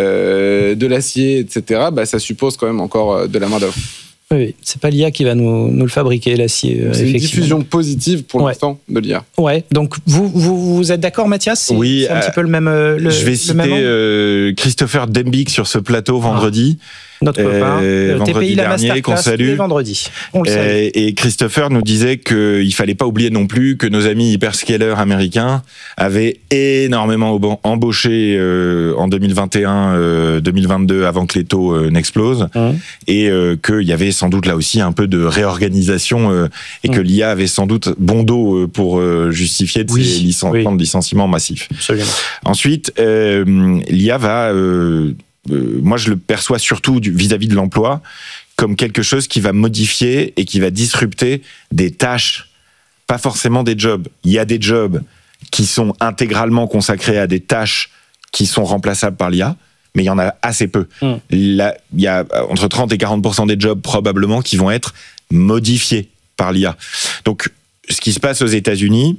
euh, de l'acier, et cetera, bah, ça suppose quand même encore euh, de la main-d'œuvre. Oui, oui. C'est pas l'I A qui va nous, nous le fabriquer, l'acier. euh, C'est une effectivement. diffusion positive pour Ouais. l'instant de l'I A. Ouais, donc vous, vous, vous êtes d'accord, Mathias? C'est Oui, c'est un euh, petit peu le même. euh, Le, Je vais le citer même angle euh, Christopher Dembik sur ce plateau vendredi. Notre copain. euh, euh, vendredi T P I, la dernier, masterclass, qu'on salue. tous les vendredis. On le salue. Euh, et Christopher nous disait qu'il fallait pas oublier non plus que nos amis hyperscalers américains avaient énormément ob- embauché euh, en deux mille vingt et un, euh, deux mille vingt-deux avant que les taux euh, n'explosent, Mmh. et euh, qu'il y avait sans doute là aussi un peu de réorganisation euh, et que Mmh. l'I A avait sans doute bon dos euh, pour euh, justifier de Oui, ces licen- oui. plans de licenciements massifs. Absolument. Ensuite, euh, l'I A va, euh, euh, moi je le perçois surtout du- vis-à-vis de l'emploi comme quelque chose qui va modifier et qui va disrupter des tâches, pas forcément des jobs. Il y a des jobs qui sont intégralement consacrés à des tâches qui sont remplaçables par l'I A, mais il y en a assez peu. Mmh. Là, il y a entre trente et quarante pour cent des jobs probablement qui vont être modifiés par l'I A. Donc, ce qui se passe aux États-Unis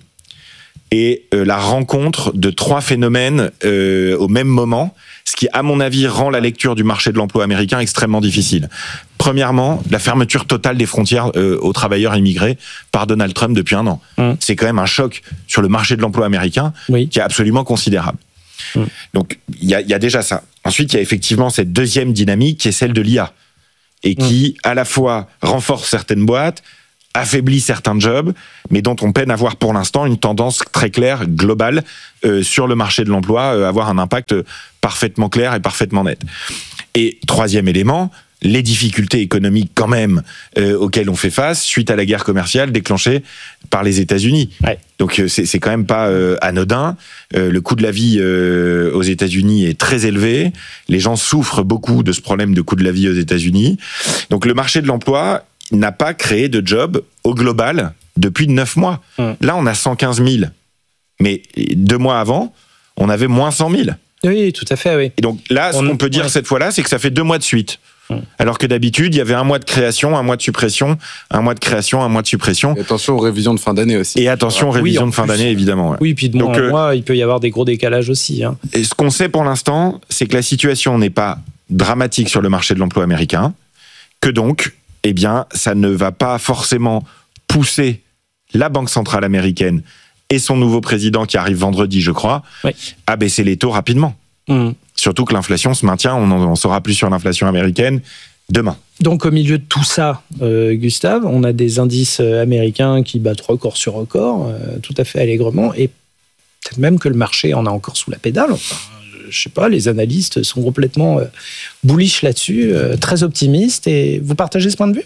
est euh, la rencontre de trois phénomènes euh, au même moment, ce qui, à mon avis, rend la lecture du marché de l'emploi américain extrêmement difficile. Premièrement, la fermeture totale des frontières euh, aux travailleurs immigrés par Donald Trump depuis un an. Mmh. C'est quand même un choc sur le marché de l'emploi américain oui. qui est absolument considérable. Mmh. Donc, il y a, y a déjà ça. Ensuite, il y a effectivement cette deuxième dynamique qui est celle de l'I A et qui, mmh. à la fois, renforce certaines boîtes, affaiblit certains jobs, mais dont on peine à voir pour l'instant une tendance très claire, globale, euh, sur le marché de l'emploi, euh, avoir un impact parfaitement clair et parfaitement net. Et troisième élément, les difficultés économiques quand même euh, auxquelles on fait face suite à la guerre commerciale déclenchée par les États-Unis. Ouais. Donc euh, c'est, c'est quand même pas euh, anodin. Euh, le coût de la vie euh, aux États-Unis est très élevé. Les gens souffrent beaucoup de ce problème de coût de la vie aux États-Unis. Donc le marché de l'emploi n'a pas créé de job au global depuis neuf mois. Mmh. Là, on a cent quinze mille. Mais deux mois avant, on avait moins cent mille. Oui, tout à fait, oui. Et donc là, ce on, qu'on peut dire ouais. cette fois-là, c'est que ça fait deux mois de suite. Mmh. Alors que d'habitude, il y avait un mois de création, un mois de suppression, un mois de création, un mois de suppression. Et attention aux révisions de fin d'année aussi. Et attention aux révisions oui, de fin plus. d'année, évidemment. Ouais. Oui, puis de mois en mois, il peut y avoir des gros décalages aussi. Hein. Et ce qu'on sait pour l'instant, c'est que la situation n'est pas dramatique sur le marché de l'emploi américain, que donc, eh bien, ça ne va pas forcément pousser la Banque centrale américaine et son nouveau président qui arrive vendredi, je crois, oui. à baisser les taux rapidement. Mmh. Surtout que l'inflation se maintient, on en saura plus sur l'inflation américaine demain. Donc au milieu de tout ça, euh, Gustave, on a des indices américains qui battent record sur record, euh, tout à fait allègrement, et peut-être même que le marché en a encore sous la pédale. Enfin, je sais pas, les analystes sont complètement euh, bullish là-dessus, euh, très optimistes. Et vous partagez ce point de vue ?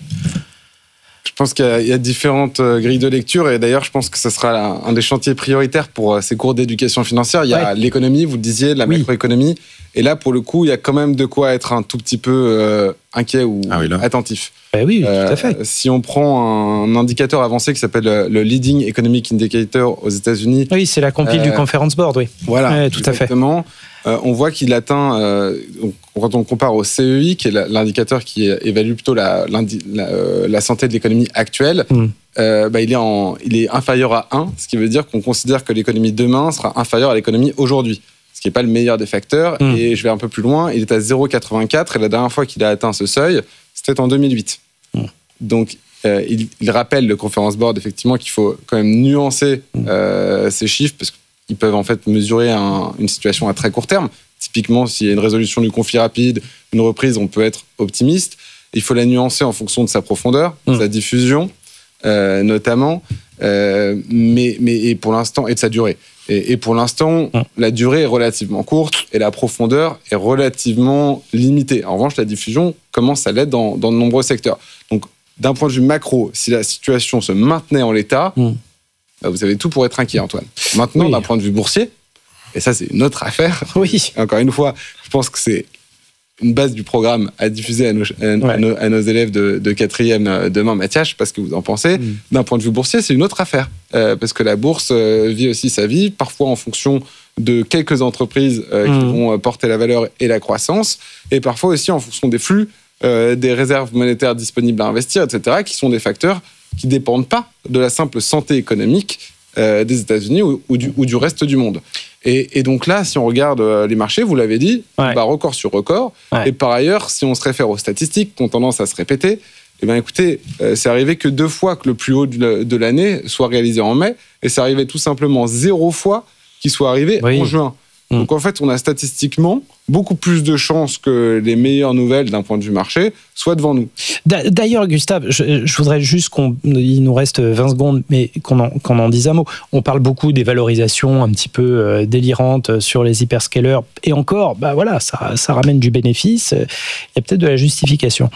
Je pense qu'il y a, il y a différentes euh, grilles de lecture, et d'ailleurs, je pense que ce sera un, un des chantiers prioritaires pour euh, ces cours d'éducation financière. Il y a ouais. l'économie, vous le disiez, la oui. macroéconomie, et là, pour le coup, il y a quand même de quoi être un tout petit peu euh, inquiet ou ah oui, attentif. Ben oui, euh, tout à fait. Si on prend un indicateur avancé qui s'appelle le Leading Economic Indicator aux États-Unis. Oui, c'est la compile euh, du Conference Board, oui. Voilà, ouais, tout exactement. à fait. Euh, on voit qu'il atteint, euh, quand on compare au C E I, qui est l'indicateur qui évalue plutôt la, la, euh, la santé de l'économie actuelle, mm. euh, bah, il, est en, il est inférieur à un, ce qui veut dire qu'on considère que l'économie demain sera inférieure à l'économie aujourd'hui, ce qui n'est pas le meilleur des facteurs. Mm. Et je vais un peu plus loin, il est à zéro virgule quatre-vingt-quatre, et la dernière fois qu'il a atteint ce seuil, c'était en deux mille huit. Mm. Donc, euh, il, il rappelle le Conference Board, effectivement, qu'il faut quand même nuancer euh, ces chiffres, parce que ils peuvent en fait mesurer un, une situation à très court terme. Typiquement, s'il y a une résolution du conflit rapide, une reprise, on peut être optimiste. Il faut la nuancer en fonction de sa profondeur, de mmh. sa diffusion, euh, notamment, euh, mais, mais et pour l'instant, et de sa durée. Et, et pour l'instant, mmh. la durée est relativement courte et la profondeur est relativement limitée. En revanche, la diffusion commence à l'être dans, dans de nombreux secteurs. Donc, d'un point de vue macro, si la situation se maintenait en l'état, mmh. vous avez tout pour être inquiet, Antoine. Maintenant, oui. d'un point de vue boursier, et ça, c'est une autre affaire. Oui. Encore une fois, je pense que c'est une base du programme à diffuser à nos, à ouais. nos, à nos élèves de, de quatrième demain. Mathias, je ne sais pas ce que vous en pensez. Mm. D'un point de vue boursier, c'est une autre affaire. Euh, parce que la bourse euh, vit aussi sa vie, parfois en fonction de quelques entreprises euh, mm. qui vont porter la valeur et la croissance, et parfois aussi en fonction des flux, euh, des réserves monétaires disponibles à investir, et cetera, qui sont des facteurs qui ne dépendent pas de la simple santé économique euh, des États-Unis ou, ou, du, ou du reste du monde. Et, et donc là, si on regarde euh, les marchés, vous l'avez dit, ouais. bah, record sur record. Ouais. Et par ailleurs, si on se réfère aux statistiques qui ont tendance à se répéter, eh bien, écoutez, euh, c'est arrivé que deux fois que le plus haut de, de l'année soit réalisé en mai, et c'est arrivé tout simplement zéro fois qu'il soit arrivé oui. en juin. Mmh. Donc en fait, on a statistiquement beaucoup plus de chances que les meilleures nouvelles d'un point de vue marché soient devant nous. D'ailleurs, Gustave, je, je voudrais juste qu'on, il nous reste vingt secondes, mais qu'on en, qu'on en dise un mot. On parle beaucoup des valorisations un petit peu euh, délirantes sur les hyperscalers, et encore, bah voilà, ça, ça ramène du bénéfice. Il y a peut-être de la justification.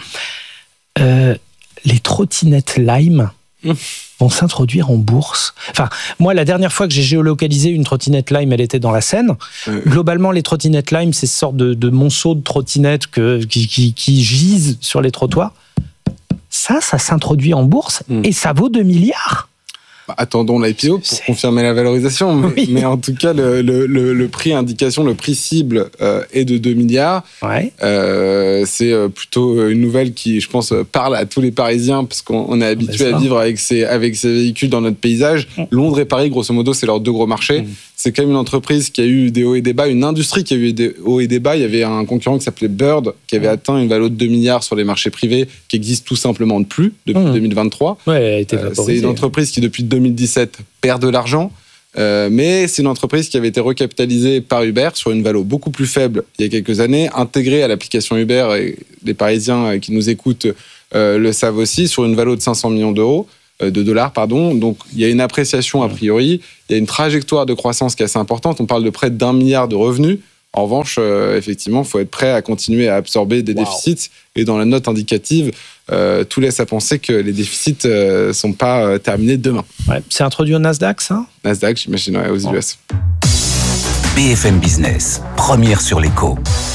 Euh, les trottinettes Lime mmh. vont s'introduire en bourse. Enfin, moi, la dernière fois que j'ai géolocalisé une trottinette Lime, elle était dans la Seine. Euh. Globalement, les trottinettes Lime, c'est ce sorte de, de monceau de trottinettes que, qui, qui, qui gisent sur les trottoirs. Ça, ça s'introduit en bourse mmh. et ça vaut deux milliards. attendons l'I P O pour c'est... confirmer la valorisation, mais, oui. mais en tout cas, le, le, le, le prix indication, le prix cible euh, est de deux milliards. Ouais. Euh, c'est plutôt une nouvelle qui, je pense, parle à tous les Parisiens, parce qu'on est habitué à vivre avec ces, avec ces véhicules dans notre paysage. Mmh. Londres et Paris, grosso modo, c'est leurs deux gros marchés. Mmh. C'est quand même une entreprise qui a eu des hauts et des bas, une industrie qui a eu des hauts et des bas. Il y avait un concurrent qui s'appelait Bird, qui avait atteint une valeur de deux milliards sur les marchés privés, qui existe tout simplement plus depuis mmh. deux mille vingt-trois. Ouais, elle a été vaporisée. C'est une entreprise qui, depuis deux mille dix-sept, perd de l'argent. Euh, mais c'est une entreprise qui avait été recapitalisée par Uber sur une valeur beaucoup plus faible il y a quelques années, intégrée à l'application Uber, et les Parisiens qui nous écoutent euh, le savent aussi, sur une valeur de cinq cents millions d'euros, euh, de dollars, pardon. Donc il y a une appréciation a priori, il y a une trajectoire de croissance qui est assez importante. On parle de près d'un milliard de revenus. En revanche, euh, effectivement, il faut être prêt à continuer à absorber des wow. déficits. Et dans la note indicative, euh, tout laisse à penser que les déficits ne euh, sont pas euh, terminés demain. Ouais. C'est introduit au Nasdaq, ça ? Nasdaq, j'imagine, ouais, aux bon. U S. B F M Business, première sur l'écho.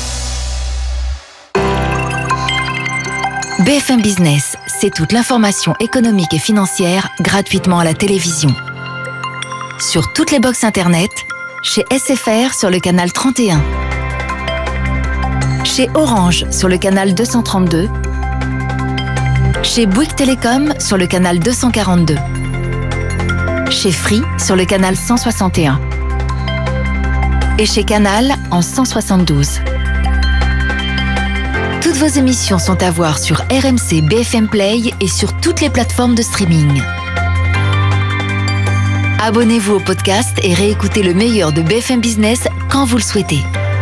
B F M Business, c'est toute l'information économique et financière gratuitement à la télévision. Sur toutes les box Internet, chez S F R sur le canal trente et un, chez Orange sur le canal deux cent trente-deux, chez Bouygues Télécom sur le canal deux cent quarante-deux, chez Free sur le canal cent soixante et un et chez Canal en cent soixante-douze. Toutes vos émissions sont à voir sur R M C B F M Play et sur toutes les plateformes de streaming. Abonnez-vous au podcast et réécoutez le meilleur de B F M Business quand vous le souhaitez.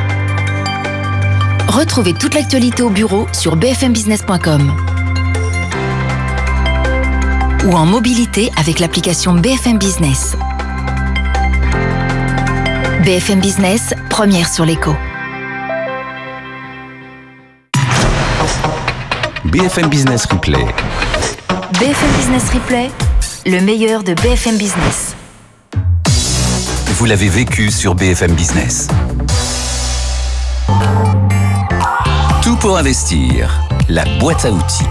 Retrouvez toute l'actualité au bureau sur b f m business point com ou en mobilité avec l'application B F M Business. B F M Business, première sur l'écho. B F M Business Replay. B F M Business Replay, le meilleur de B F M Business. Vous l'avez vécu sur B F M Business. Tout pour investir, la boîte à outils.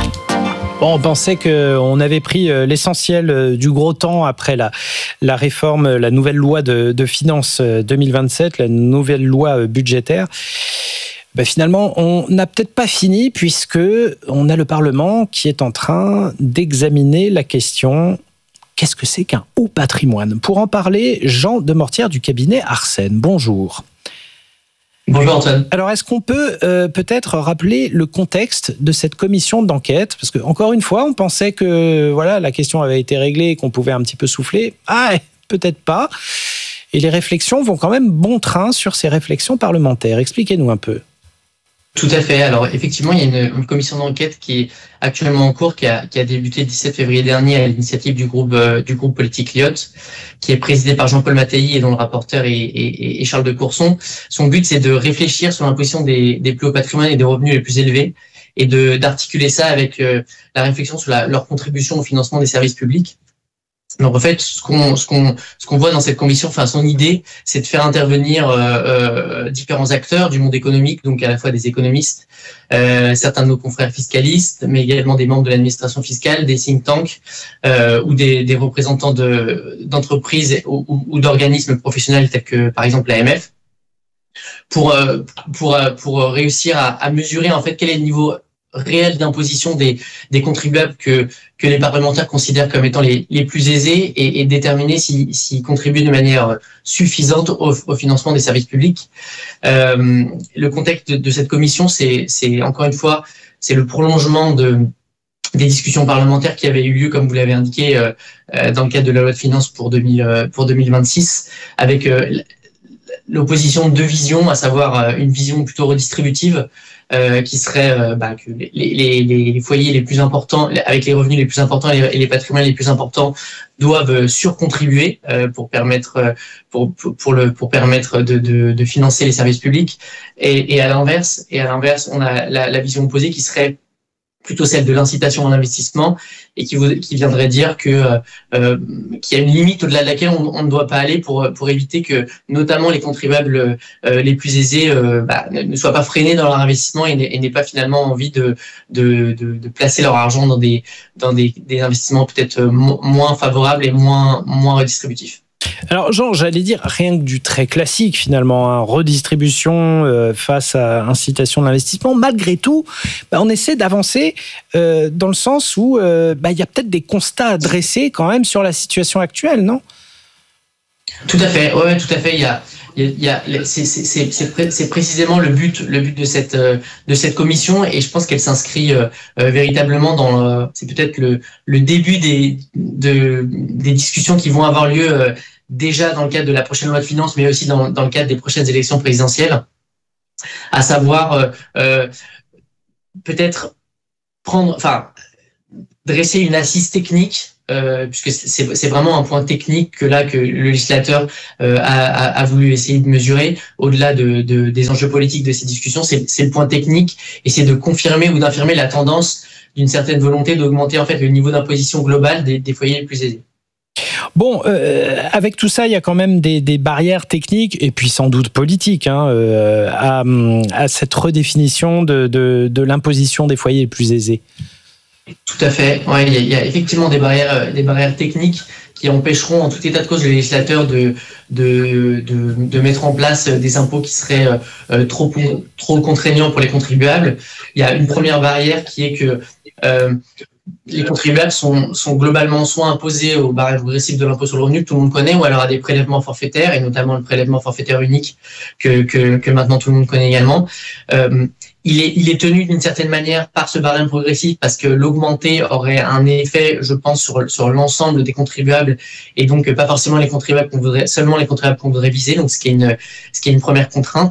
Bon, on pensait qu'on avait pris l'essentiel du gros temps après la, la réforme, la nouvelle loi de, de finances deux mille vingt-sept, la nouvelle loi budgétaire. Ben finalement, on n'a peut-être pas fini, puisque on a le Parlement qui est en train d'examiner la question: qu'est-ce que c'est qu'un haut patrimoine ? Pour en parler, Jean Demortière du cabinet Arsène. Bonjour. Bonjour Antoine. Alors, est-ce qu'on peut euh, peut-être rappeler le contexte de cette commission d'enquête ? Parce que, encore une fois, on pensait que voilà, la question avait été réglée et qu'on pouvait un petit peu souffler. Ah, peut-être pas. Et les réflexions vont quand même bon train sur ces réflexions parlementaires. Expliquez-nous un peu. Tout à fait. Alors, effectivement, il y a une, une commission d'enquête qui est actuellement en cours, qui a, qui a débuté le dix-sept février dernier à l'initiative du groupe, euh, du groupe politique Lyotte, qui est présidé par Jean-Paul Mattei et dont le rapporteur est, est, est Charles de Courson. Son but, c'est de réfléchir sur l'imposition des, des plus hauts patrimoines et des revenus les plus élevés, et de, d'articuler ça avec euh, la réflexion sur la, leur contribution au financement des services publics. Donc en fait, ce qu'on ce qu'on ce qu'on voit dans cette commission, enfin son idée, c'est de faire intervenir euh, euh, différents acteurs du monde économique, donc à la fois des économistes, euh, certains de nos confrères fiscalistes, mais également des membres de l'administration fiscale, des think tanks euh, ou des, des représentants de d'entreprises ou, ou, ou d'organismes professionnels tels que par exemple l'A M F, pour euh, pour pour réussir à, à mesurer en fait quel est le niveau réel d'imposition des, des contribuables que, que les parlementaires considèrent comme étant les, les plus aisés, et, et déterminer s'ils si, si contribuent de manière suffisante au, au financement des services publics. Euh, le contexte de, de cette commission, c'est, c'est encore une fois, c'est le prolongement de, des discussions parlementaires qui avaient eu lieu, comme vous l'avez indiqué, euh, dans le cadre de la loi de finances pour, deux mille, pour deux mille vingt-six, avec euh, l'opposition de deux visions, à savoir une vision plutôt redistributive, Euh, qui serait euh, bah, que les, les, les foyers les plus importants, avec les revenus les plus importants et les, et les patrimoines les plus importants, doivent surcontribuer euh, pour permettre pour, pour, pour le pour permettre de, de, de financer les services publics. Et, et à l'inverse, et à l'inverse, on a la, la vision opposée qui serait plutôt celle de l'incitation à l'investissement, et qui, vous, qui viendrait dire que euh, qu'il y a une limite au-delà de laquelle on, on ne doit pas aller pour pour éviter que notamment les contribuables euh, les plus aisés euh, bah, ne soient pas freinés dans leur investissement et, et n'aient pas finalement envie de, de de de placer leur argent dans des dans des, des investissements peut-être moins favorables et moins moins redistributifs. Alors Jean, j'allais dire rien que du très classique finalement, hein, redistribution euh, face à incitation de l'investissement. Malgré tout, bah, on essaie d'avancer euh, dans le sens où euh, bah, il y a peut-être des constats à dresser quand même sur la situation actuelle, non ? Tout à fait, ouais, tout à fait. Il y a, il y a, c'est, c'est, c'est, c'est, c'est précisément le but, le but de cette de cette commission, et je pense qu'elle s'inscrit euh, véritablement dans. Euh, c'est peut-être le le début des de des discussions qui vont avoir lieu euh, déjà dans le cadre de la prochaine loi de finances, mais aussi dans dans le cadre des prochaines élections présidentielles, à savoir euh, euh, peut-être prendre, enfin dresser une assise technique. Euh, puisque c'est, c'est vraiment un point technique que là que le législateur euh, a, a, a voulu essayer de mesurer au-delà de, de, des enjeux politiques de ces discussions, c'est, c'est le point technique, et c'est de confirmer ou d'infirmer la tendance d'une certaine volonté d'augmenter en fait le niveau d'imposition global des, des foyers les plus aisés. Bon, euh, avec tout ça, il y a quand même des, des barrières techniques et puis sans doute politiques hein, euh, à, à cette redéfinition de, de, de l'imposition des foyers les plus aisés. Tout à fait. Ouais, il y a, il y a effectivement des barrières, des barrières techniques qui empêcheront en tout état de cause le législateur de de de, de mettre en place des impôts qui seraient euh, trop trop contraignants pour les contribuables. Il y a une première barrière qui est que euh, les contribuables sont sont globalement soit imposés au barème progressif de l'impôt sur le revenu que tout le monde connaît, ou alors à des prélèvements forfaitaires, et notamment le prélèvement forfaitaire unique que que, que maintenant tout le monde connaît également. Euh, Il est, il est tenu d'une certaine manière par ce barème progressif parce que l'augmenter aurait un effet, je pense, sur, sur l'ensemble des contribuables, et donc pas forcément les contribuables qu'on voudrait, seulement les contribuables qu'on voudrait viser, donc ce qui est une, ce qui est une première contrainte.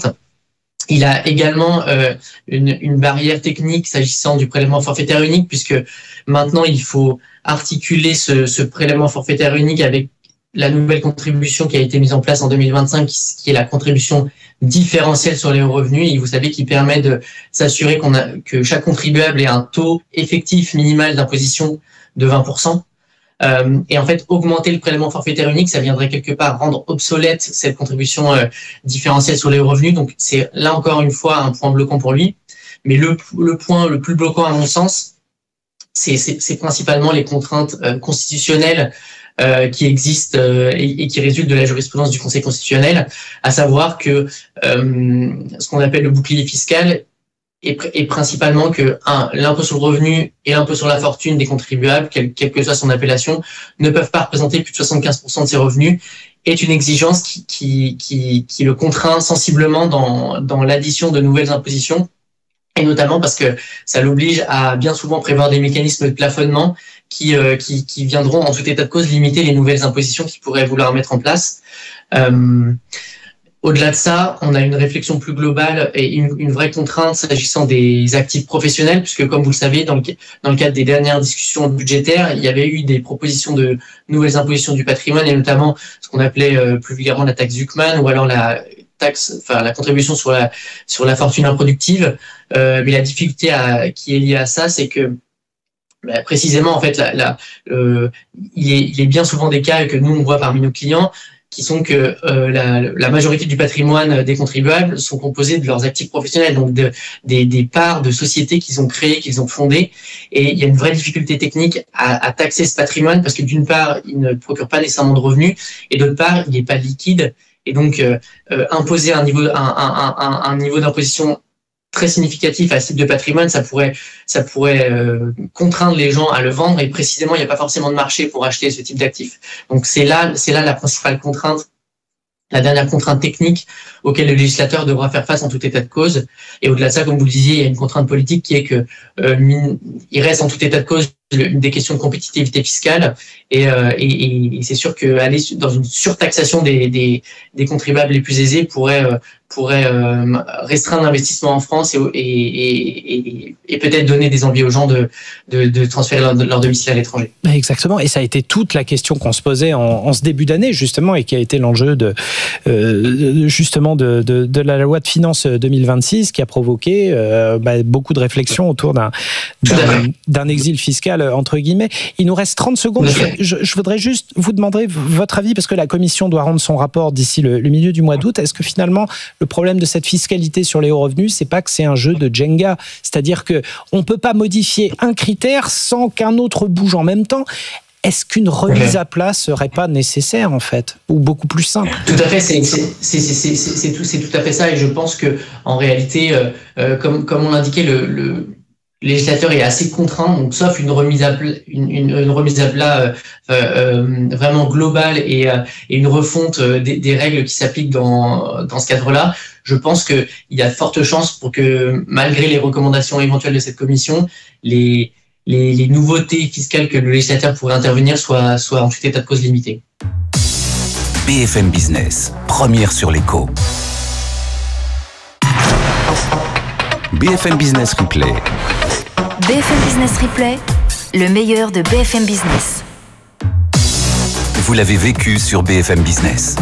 Il a également euh, une, une barrière technique s'agissant du prélèvement forfaitaire unique, puisque maintenant il faut articuler ce, ce prélèvement forfaitaire unique avec la nouvelle contribution qui a été mise en place en deux mille vingt-cinq, qui est la contribution différentielle sur les hauts revenus, et vous savez, qui permet de s'assurer qu'on a, que chaque contribuable ait un taux effectif minimal d'imposition de vingt pour cent. Euh, et en fait, augmenter le prélèvement forfaitaire unique, ça viendrait quelque part rendre obsolète cette contribution euh, différentielle sur les hauts revenus. Donc, c'est là encore une fois un point bloquant pour lui. Mais le, le point le plus bloquant, à mon sens, c'est, c'est, c'est principalement les contraintes euh, constitutionnelles Euh, qui existe euh, et, et qui résulte de la jurisprudence du Conseil constitutionnel, à savoir que euh, ce qu'on appelle le bouclier fiscal est, est principalement que un, l'impôt sur le revenu et l'impôt sur la fortune des contribuables, quelle, quelle que soit son appellation, ne peuvent pas représenter plus de soixante-quinze pour cent de ses revenus, est une exigence qui, qui, qui, qui le contraint sensiblement dans, dans l'addition de nouvelles impositions, et notamment parce que ça l'oblige à bien souvent prévoir des mécanismes de plafonnement qui, euh, qui, qui viendront en tout état de cause limiter les nouvelles impositions qu'il pourrait vouloir mettre en place. Euh, au-delà de ça, on a une réflexion plus globale et une, une vraie contrainte s'agissant des actifs professionnels, puisque comme vous le savez, dans le, dans le cadre des dernières discussions budgétaires, il y avait eu des propositions de nouvelles impositions du patrimoine, et notamment ce qu'on appelait euh, plus vulgairement la taxe Zuckman, ou alors la taxe, enfin la contribution sur la sur la fortune improductive. Euh, mais la difficulté à, qui est liée à ça, c'est que bah, précisément en fait, la, la, euh, il est il est bien souvent des cas que nous on voit parmi nos clients, qui sont que euh, la, la majorité du patrimoine des contribuables sont composés de leurs actifs professionnels, donc de, des, des parts de sociétés qu'ils ont créées, qu'ils ont fondées. Et il y a une vraie difficulté technique à, à taxer ce patrimoine, parce que d'une part, il ne procure pas nécessairement de revenus, et d'autre part, il n'est pas liquide. Et donc, euh, euh, imposer un niveau, un, un, un, un niveau d'imposition très significatif à ce type de patrimoine, ça pourrait, ça pourrait euh, contraindre les gens à le vendre, et précisément, il n'y a pas forcément de marché pour acheter ce type d'actifs. Donc, c'est là, c'est là la principale contrainte, la dernière contrainte technique auquel le législateur devra faire face en tout état de cause. Et au-delà de ça, comme vous le disiez, il y a une contrainte politique qui est que euh, il reste en tout état de cause une des questions de compétitivité fiscale et, euh, et, et c'est sûr qu'aller dans une surtaxation des, des, des contribuables les plus aisés pourrait, euh, pourrait euh, restreindre l'investissement en France et, et, et, et peut-être donner des envies aux gens de, de, de transférer leur, leur domicile à l'étranger. Exactement, et ça a été toute la question qu'on se posait en, en ce début d'année justement et qui a été l'enjeu de, euh, justement de, de, de la loi de finances deux mille vingt-six qui a provoqué euh, bah, beaucoup de réflexions autour d'un, d'un, d'un exil fiscal entre guillemets. Il nous reste trente secondes, je, je, je voudrais juste vous demander votre avis parce que la Commission doit rendre son rapport d'ici le, le milieu du mois d'août. Est-ce que finalement le problème de cette fiscalité sur les hauts revenus, c'est pas que c'est un jeu de Jenga, c'est-à-dire que on peut pas modifier un critère sans qu'un autre bouge en même temps. Est-ce qu'une remise à plat serait pas nécessaire en fait, ou beaucoup plus simple? Tout à fait, c'est, c'est, c'est, c'est, c'est, c'est, tout, c'est tout à fait ça, et je pense que en réalité, euh, euh, comme, comme on l'indiquait, le, le Le législateur est assez contraint, donc sauf une remise à plat, une, une, une remise à plat euh, euh, vraiment globale et, euh, et une refonte des, des règles qui s'appliquent dans, dans ce cadre-là, je pense qu'il y a de fortes chances pour que, malgré les recommandations éventuelles de cette commission, les, les, les nouveautés fiscales que le législateur pourrait intervenir soient, soient en tout état de cause limitées. B F M Business, première sur l'écho. B F M Business Replay. B F M Business Replay, le meilleur de B F M Business. Vous l'avez vécu sur B F M Business.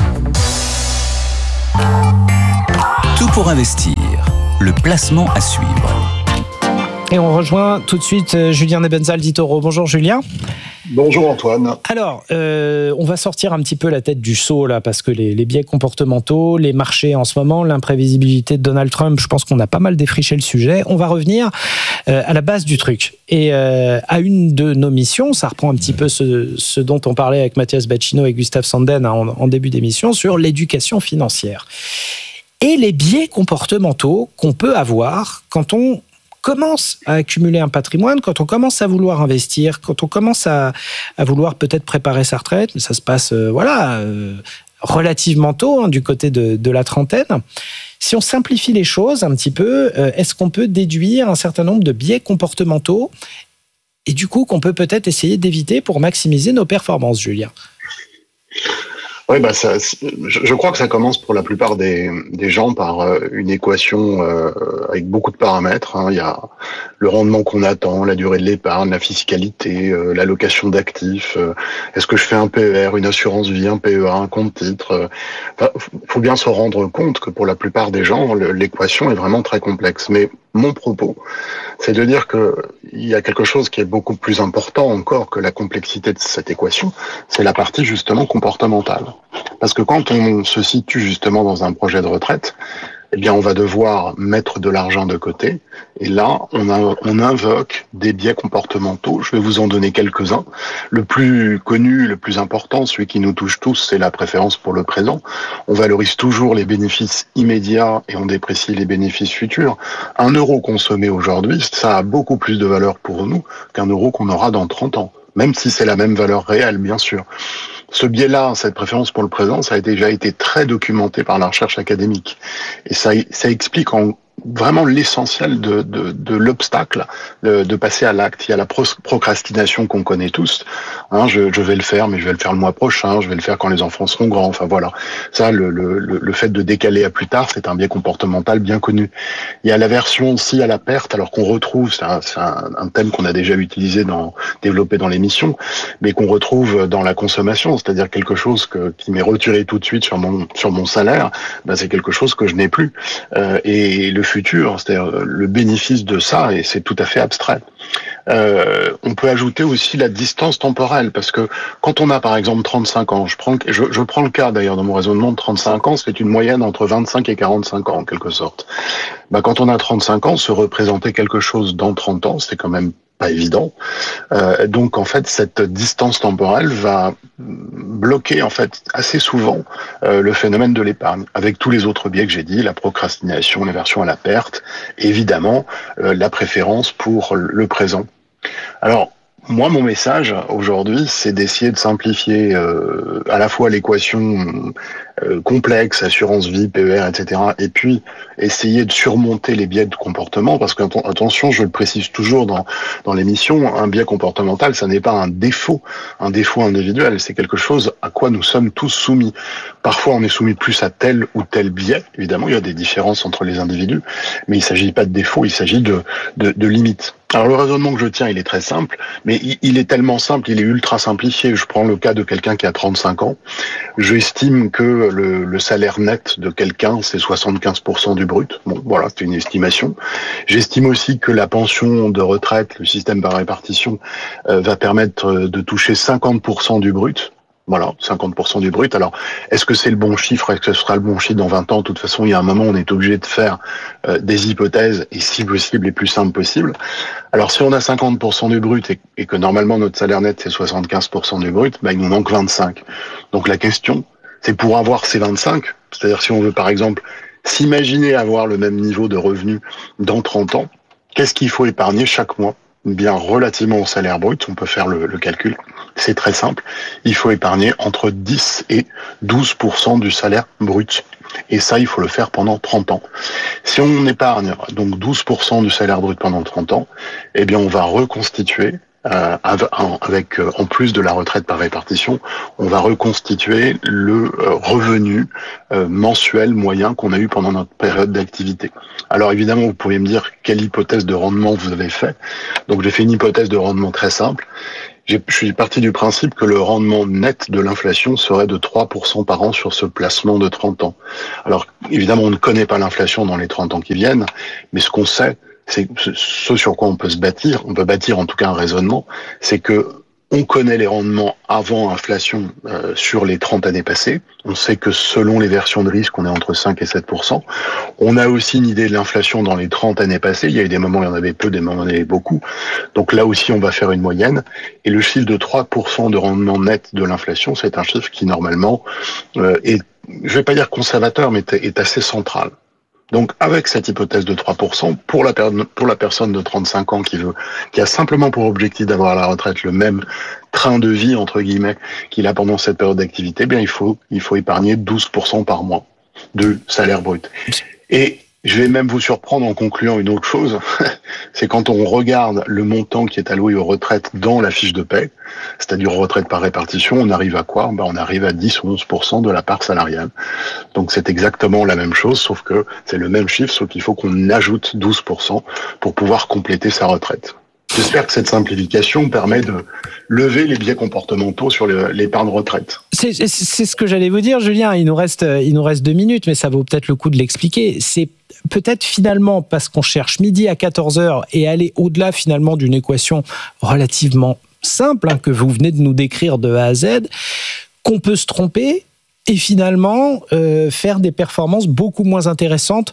Tout pour investir, le placement à suivre. Et on rejoint tout de suite Julien Nebenzal d'Itoro. Bonjour Julien. Bonjour Antoine. Alors, euh, on va sortir un petit peu la tête du seau là, parce que les, les biais comportementaux, les marchés en ce moment, l'imprévisibilité de Donald Trump, je pense qu'on a pas mal défriché le sujet. On va revenir euh, à la base du truc. Et euh, à une de nos missions, ça reprend un petit peu ce, ce dont on parlait avec Mathias Bacchino et Gustave Sanden en, en début d'émission, sur l'éducation financière. Et les biais comportementaux qu'on peut avoir quand on commence à accumuler un patrimoine, quand on commence à vouloir investir, quand on commence à, à vouloir peut-être préparer sa retraite, mais ça se passe euh, voilà, euh, relativement tôt, hein, du côté de, de la trentaine. Si on simplifie les choses un petit peu, euh, est-ce qu'on peut déduire un certain nombre de biais comportementaux et du coup qu'on peut peut-être essayer d'éviter pour maximiser nos performances, Julien ? Oui, bah ça, je, je crois que ça commence pour la plupart des, des gens par euh, une équation euh, avec beaucoup de paramètres. Hein. Il y a le rendement qu'on attend, la durée de l'épargne, la fiscalité, euh, l'allocation d'actifs. Euh, est-ce que je fais un P E R, une assurance vie, un P E A, un compte titre euh, enfin, faut bien se rendre compte que pour la plupart des gens, le, l'équation est vraiment très complexe. Mais mon propos, c'est de dire que il y a quelque chose qui est beaucoup plus important encore que la complexité de cette équation, c'est la partie justement comportementale. Parce que quand on se situe justement dans un projet de retraite, eh bien, on va devoir mettre de l'argent de côté. Et là, on, a, on invoque des biais comportementaux. Je vais vous en donner quelques-uns. Le plus connu, le plus important, celui qui nous touche tous, c'est la préférence pour le présent. On valorise toujours les bénéfices immédiats et on déprécie les bénéfices futurs. Un euro consommé aujourd'hui, ça a beaucoup plus de valeur pour nous qu'un euro qu'on aura dans trente ans. Même si c'est la même valeur réelle, bien sûr. Ce biais-là, cette préférence pour le présent, ça a déjà été très documenté par la recherche académique. Et ça, ça explique en vraiment l'essentiel de, de, de l'obstacle de, de passer à l'acte. Il y a la pro- procrastination qu'on connaît tous. Hein, je, je vais le faire, mais je vais le faire le mois prochain. Je vais le faire quand les enfants seront grands. Enfin voilà. Ça, le, le, le fait de décaler à plus tard, c'est un biais comportemental bien connu. Il y a l'aversion aussi à la perte, alors qu'on retrouve, c'est un, c'est un, un thème qu'on a déjà utilisé dans, développé dans l'émission, mais qu'on retrouve dans la consommation, c'est-à-dire quelque chose que, qui m'est retiré tout de suite sur mon, sur mon salaire, ben c'est quelque chose que je n'ai plus. Euh, et le futur, c'est-à-dire le bénéfice de ça, et c'est tout à fait abstrait. Euh, on peut ajouter aussi la distance temporelle, parce que quand on a par exemple trente-cinq ans, je prends, je, je prends le cas d'ailleurs dans mon raisonnement de trente-cinq ans, c'est une moyenne entre vingt-cinq et quarante-cinq ans en quelque sorte. Bah, quand on a trente-cinq ans, se représenter quelque chose dans trente ans, c'est quand même pas évident. Euh, donc en fait, cette distance temporelle va bloquer en fait assez souvent euh, le phénomène de l'épargne, avec tous les autres biais que j'ai dit, la procrastination, l'aversion à la perte, et évidemment euh, la préférence pour le présent. Alors, Moi, mon message aujourd'hui, c'est d'essayer de simplifier euh, à la fois l'équation euh, complexe, assurance vie, P E R, et cetera, et puis essayer de surmonter les biais de comportement, parce que attention, je le précise toujours dans dans l'émission, un biais comportemental, ça n'est pas un défaut, un défaut individuel, c'est quelque chose à quoi nous sommes tous soumis. Parfois, on est soumis plus à tel ou tel biais. Évidemment, il y a des différences entre les individus, mais il ne s'agit pas de défaut, il s'agit de de, de limites. Alors le raisonnement que je tiens, il est très simple, mais il est tellement simple, il est ultra simplifié. Je prends le cas de quelqu'un qui a trente-cinq ans. J'estime que le, le salaire net de quelqu'un, c'est soixante-quinze pour cent du brut. Bon, voilà, c'est une estimation. J'estime aussi que la pension de retraite, le système par répartition, euh, va permettre de toucher cinquante pour cent du brut. Voilà, cinquante pour cent du brut. Alors, est-ce que c'est le bon chiffre? Est-ce que ce sera le bon chiffre dans vingt ans? De toute façon, il y a un moment où on est obligé de faire euh, des hypothèses, et si possible, les plus simples possibles. Alors, si on a cinquante pour cent du brut et, et que normalement notre salaire net c'est soixante-quinze pour cent du brut, bah, il nous manque vingt-cinq. Donc la question, c'est pour avoir ces vingt-cinq, c'est-à-dire si on veut par exemple s'imaginer avoir le même niveau de revenu dans trente ans, qu'est-ce qu'il faut épargner chaque mois? Bien, relativement au salaire brut, on peut faire le, le calcul. C'est très simple. Il faut épargner entre dix et douze pour cent du salaire brut. Et ça, il faut le faire pendant trente ans. Si on épargne donc douze pour cent du salaire brut pendant trente ans, eh bien, on va reconstituer Euh, avec, euh, en plus de la retraite par répartition, on va reconstituer le euh, revenu euh, mensuel moyen qu'on a eu pendant notre période d'activité. Alors évidemment, vous pouvez me dire quelle hypothèse de rendement vous avez fait. Donc j'ai fait une hypothèse de rendement très simple. J'ai, je suis parti du principe que le rendement net de l'inflation serait de trois pour cent par an sur ce placement de trente ans. Alors évidemment, on ne connaît pas l'inflation dans les trente ans qui viennent, mais ce qu'on sait, c'est ce sur quoi on peut se bâtir, on peut bâtir en tout cas un raisonnement, c'est que on connaît les rendements avant inflation euh, sur les trente années passées. On sait que selon les versions de risque, on est entre cinq et sept pour cent. On a aussi une idée de l'inflation dans les trente années passées. Il y a eu des moments où il y en avait peu, des moments où il y en avait beaucoup. Donc là aussi, on va faire une moyenne. Et le chiffre de trois pour cent de rendement net de l'inflation, c'est un chiffre qui normalement euh, est, je vais pas dire conservateur, mais est assez central. Donc, avec cette hypothèse de trois pour cent, pour la, per- pour la personne de trente-cinq ans qui veut, qui a simplement pour objectif d'avoir à la retraite le même train de vie, entre guillemets, qu'il a pendant cette période d'activité, eh bien, il faut, il faut épargner douze pour cent par mois de salaire brut. Et je vais même vous surprendre en concluant une autre chose, c'est quand on regarde le montant qui est alloué aux retraites dans la fiche de paie, c'est-à-dire aux retraites par répartition, on arrive à quoi? Ben, on arrive à dix ou onze pour cent de la part salariale. Donc c'est exactement la même chose, sauf que c'est le même chiffre, sauf qu'il faut qu'on ajoute douze pour cent pour pouvoir compléter sa retraite. J'espère que cette simplification permet de lever les biais comportementaux sur l'épargne retraite. C'est, c'est, c'est ce que j'allais vous dire, Julien. Il nous reste, il nous reste deux minutes, mais ça vaut peut-être le coup de l'expliquer. C'est peut-être finalement parce qu'on cherche midi à quatorze heures et aller au-delà finalement d'une équation relativement simple hein, que vous venez de nous décrire de A à Z, qu'on peut se tromper et finalement euh, faire des performances beaucoup moins intéressantes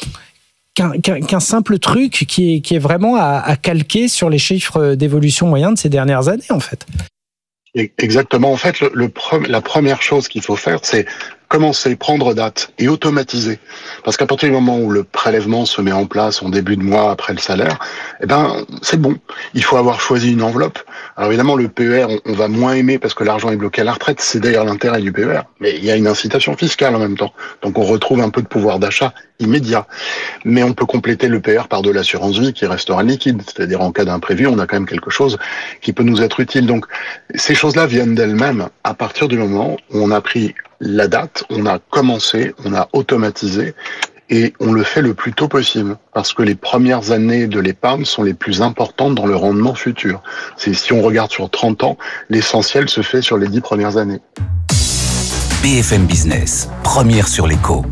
Qu'un, qu'un, qu'un simple truc qui est, qui est vraiment à, à calquer sur les chiffres d'évolution moyenne de ces dernières années, en fait. Exactement. En fait, le, le pre- la première chose qu'il faut faire, c'est commencer, prendre date et automatiser. Parce qu'à partir du moment où le prélèvement se met en place en début de mois après le salaire, eh ben, c'est bon. Il faut avoir choisi une enveloppe. Alors évidemment, le P E R, on, on va moins aimer parce que l'argent est bloqué à la retraite. C'est d'ailleurs l'intérêt du P E R. Mais il y a une incitation fiscale en même temps. Donc on retrouve un peu de pouvoir d'achat immédiat. Mais on peut compléter le P E R par de l'assurance vie qui restera liquide. C'est-à-dire en cas d'imprévu, on a quand même quelque chose qui peut nous être utile. Donc ces choses-là viennent d'elles-mêmes à partir du moment où on a pris la date, on a commencé, on a automatisé et on le fait le plus tôt possible parce que les premières années de l'épargne sont les plus importantes dans le rendement futur. C'est, si on regarde sur trente ans, l'essentiel se fait sur les dix premières années. B F M Business, première sur l'écho.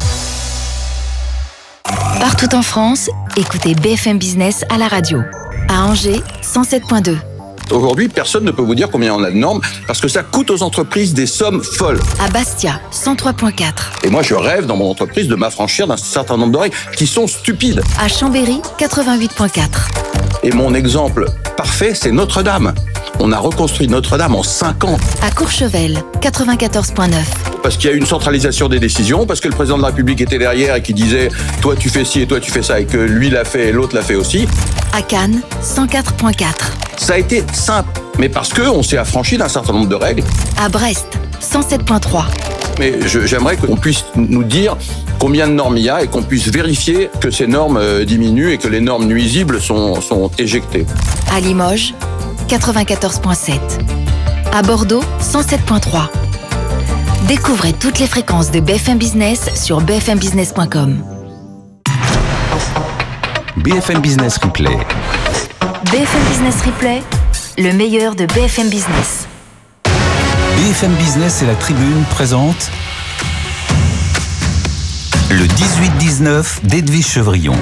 Partout en France, écoutez B F M Business à la radio. À Angers, cent sept virgule deux. Aujourd'hui, personne ne peut vous dire combien on a de normes parce que ça coûte aux entreprises des sommes folles. À Bastia, cent trois virgule quatre. Et moi, je rêve dans mon entreprise de m'affranchir d'un certain nombre de règles qui sont stupides. À Chambéry, quatre-vingt-huit virgule quatre. Et mon exemple parfait, c'est Notre-Dame. On a reconstruit Notre-Dame en cinq ans. À Courchevel, quatre-vingt-quatorze virgule neuf. parce qu'il y a eu une centralisation des décisions, parce que le président de la République était derrière et qui disait « toi tu fais ci et toi tu fais ça » et que lui l'a fait et l'autre l'a fait aussi. À Cannes, cent quatre virgule quatre. Ça a été simple, mais parce qu'on s'est affranchi d'un certain nombre de règles. À Brest, cent sept virgule trois. Mais je, j'aimerais qu'on puisse nous dire combien de normes il y a et qu'on puisse vérifier que ces normes euh, diminuent et que les normes nuisibles sont, sont éjectées. À Limoges, quatre-vingt-quatorze virgule sept. À Bordeaux, cent sept virgule trois. Découvrez toutes les fréquences de B F M Business sur b f m business point com. B F M Business Replay. B F M Business Replay, le meilleur de B F M Business. B F M Business et la Tribune présentent le dix-huit dix-neuf d'Edwige Chevrillon.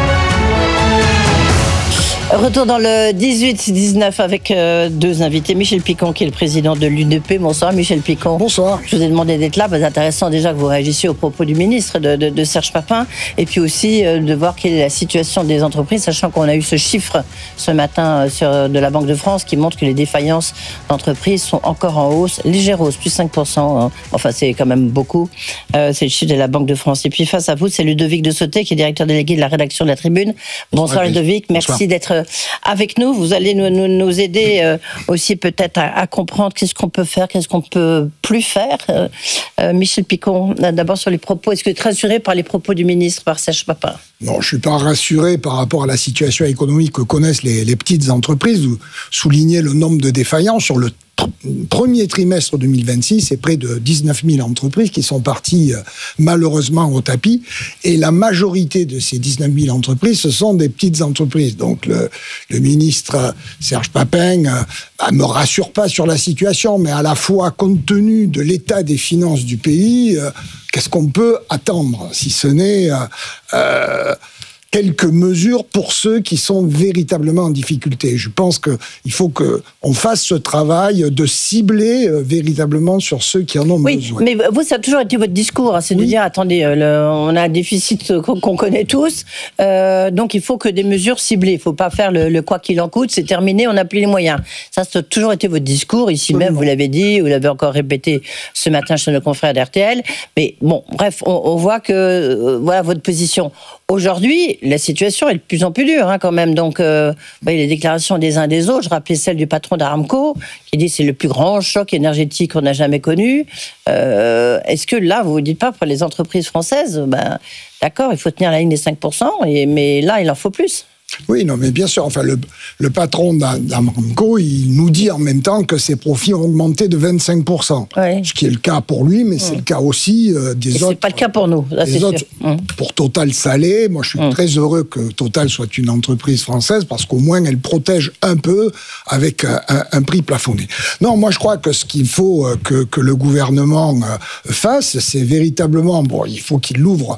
Retour dans le dix-huit dix-neuf avec euh, deux invités. Michel Picon, qui est le président de l'U D P. Bonsoir, Michel Picon. Bonsoir. Je vous ai demandé d'être là. C'est intéressant déjà que vous réagissiez aux propos du ministre de, de, de Serge Papin. Et puis aussi euh, de voir quelle est la situation des entreprises, sachant qu'on a eu ce chiffre ce matin euh, sur, de la Banque de France qui montre que les défaillances d'entreprises sont encore en hausse. Légère hausse, plus cinq pour cent. Hein. Enfin, c'est quand même beaucoup. Euh, c'est le chiffre de la Banque de France. Et puis face à vous, c'est Ludovic de Sauté, qui est directeur délégué de la rédaction de la Tribune. Bonsoir, Bonsoir Ludovic. Merci Bonsoir. d'être avec nous. Vous allez nous, nous, nous aider euh, aussi peut-être à, à comprendre qu'est-ce qu'on peut faire, qu'est-ce qu'on peut plus faire. Euh, euh, Michel Picon, d'abord sur les propos. Est-ce que vous êtes rassuré par les propos du ministre, par Serge Papin ? Non, je suis pas rassuré par rapport à la situation économique que connaissent les, les petites entreprises. Vous soulignez le nombre de défaillances sur le premier trimestre deux mille vingt-six, c'est près de dix-neuf mille entreprises qui sont parties malheureusement au tapis. Et la majorité de ces dix-neuf mille entreprises, ce sont des petites entreprises. Donc le, le ministre Serge Papin ne me rassure pas sur la situation, mais à la fois, compte tenu de l'état des finances du pays, euh, qu'est-ce qu'on peut attendre, si ce n'est euh, euh, quelques mesures pour ceux qui sont véritablement en difficulté. Je pense qu'il faut qu'on fasse ce travail de cibler euh, véritablement sur ceux qui en ont oui, besoin. Mais vous, ça a toujours été votre discours, hein, c'est oui. de dire, attendez, euh, le, on a un déficit qu'on, qu'on connaît tous, euh, donc il faut que des mesures ciblées. Il ne faut pas faire le, le quoi qu'il en coûte, c'est terminé, on n'a plus les moyens. Ça, ça a toujours été votre discours, ici oui. même, vous l'avez dit, vous l'avez encore répété ce matin chez nos confrères d'R T L. Mais bon, bref, on, on voit que, euh, voilà votre position. Aujourd'hui, la situation est de plus en plus dure, hein, quand même. Donc, euh, vous voyez les déclarations des uns des autres. Je rappelais celle du patron d'Aramco, qui dit que c'est le plus grand choc énergétique qu'on n'a jamais connu. Euh, est-ce que là, vous ne vous dites pas, pour les entreprises françaises, ben, d'accord, il faut tenir la ligne des cinq pour cent, et, mais là, il en faut plus. Oui, non, mais bien sûr. Enfin, le, le patron d'Aramco, il nous dit en même temps que ses profits ont augmenté de vingt-cinq pour cent. Oui. Ce qui est le cas pour lui, mais mmh. c'est le cas aussi euh, des Et autres. C'est pas le cas pour nous, là, c'est autres, sûr. Mmh. Pour Total Salé, moi, je suis mmh. très heureux que Total soit une entreprise française parce qu'au moins, elle protège un peu avec un, un, un prix plafonné. Non, moi, je crois que ce qu'il faut que, que le gouvernement fasse, c'est véritablement, bon, il faut qu'il ouvre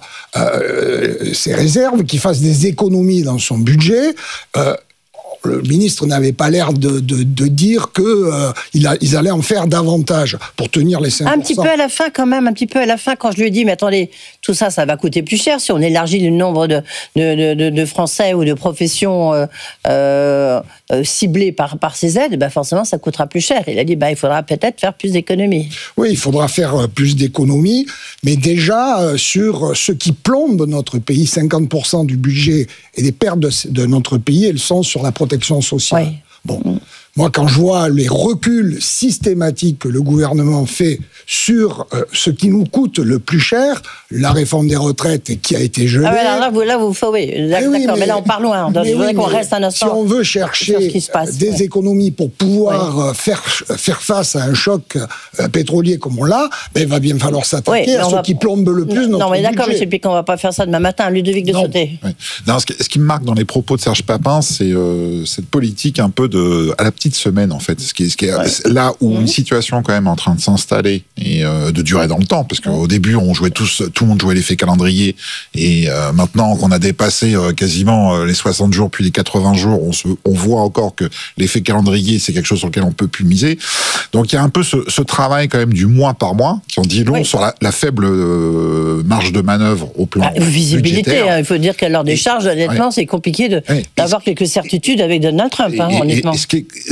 euh, ses réserves, qu'il fasse des économies dans son budget. Euh, le ministre n'avait pas l'air de, de, de dire qu'ils euh, ils allaient en faire davantage pour tenir les cinq pour cent. Un petit peu à la fin quand même, un petit peu à la fin, quand je lui ai dit, mais attendez, tout ça, ça va coûter plus cher si on élargit le nombre de, de, de, de Français ou de professions euh, euh, ciblées par, par ces aides, ben forcément, ça coûtera plus cher. Il a dit, ben, il faudra peut-être faire plus d'économies. Oui, il faudra faire plus d'économies, mais déjà, euh, sur ce qui plombe notre pays, cinquante pour cent du budget et des pertes de, de notre pays, elles sont sur la protection sociale. Oui. Bon. Mmh. Moi, quand je vois les reculs systématiques que le gouvernement fait sur euh, ce qui nous coûte le plus cher, la réforme des retraites et qui a été gelée... Ah ouais, là, vous, là, vous oui, d'accord, mais, mais là, on part loin. Je voudrais oui, qu'on reste un instant. Si on veut chercher ce passe, des ouais. économies pour pouvoir oui. faire, faire face à un choc euh, pétrolier comme on l'a, ben, il va bien falloir s'attaquer oui, à ce va... qui plombe le plus non, notre Non, mais d'accord, budget. M. Picon, on ne va pas faire ça demain matin. Ludovic de Sauté. Oui. Non, ce qui, ce qui me marque dans les propos de Serge Papin, c'est euh, cette politique un peu de, à la petite semaine, en fait. Ce qui est, ce qui est ouais. là où mmh. une situation quand même en train de s'installer et euh, de durer dans le temps, parce qu'au mmh. début on jouait tous, tout le monde jouait l'effet calendrier, et euh, maintenant qu'on a dépassé euh, quasiment euh, les soixante jours puis les quatre-vingts jours, on se, on voit encore que l'effet calendrier c'est quelque chose sur lequel on peut plus miser. Donc il y a un peu ce, ce travail quand même du mois par mois qui en dit long oui. sur la, la faible euh, marge de manœuvre au plan ah, visibilité. Hein, il faut dire qu'à l'heure des charges, honnêtement, ouais. c'est compliqué de, ouais. d'avoir quelques certitudes avec Donald Trump. Et, hein, et, honnêtement. Et ce qui est,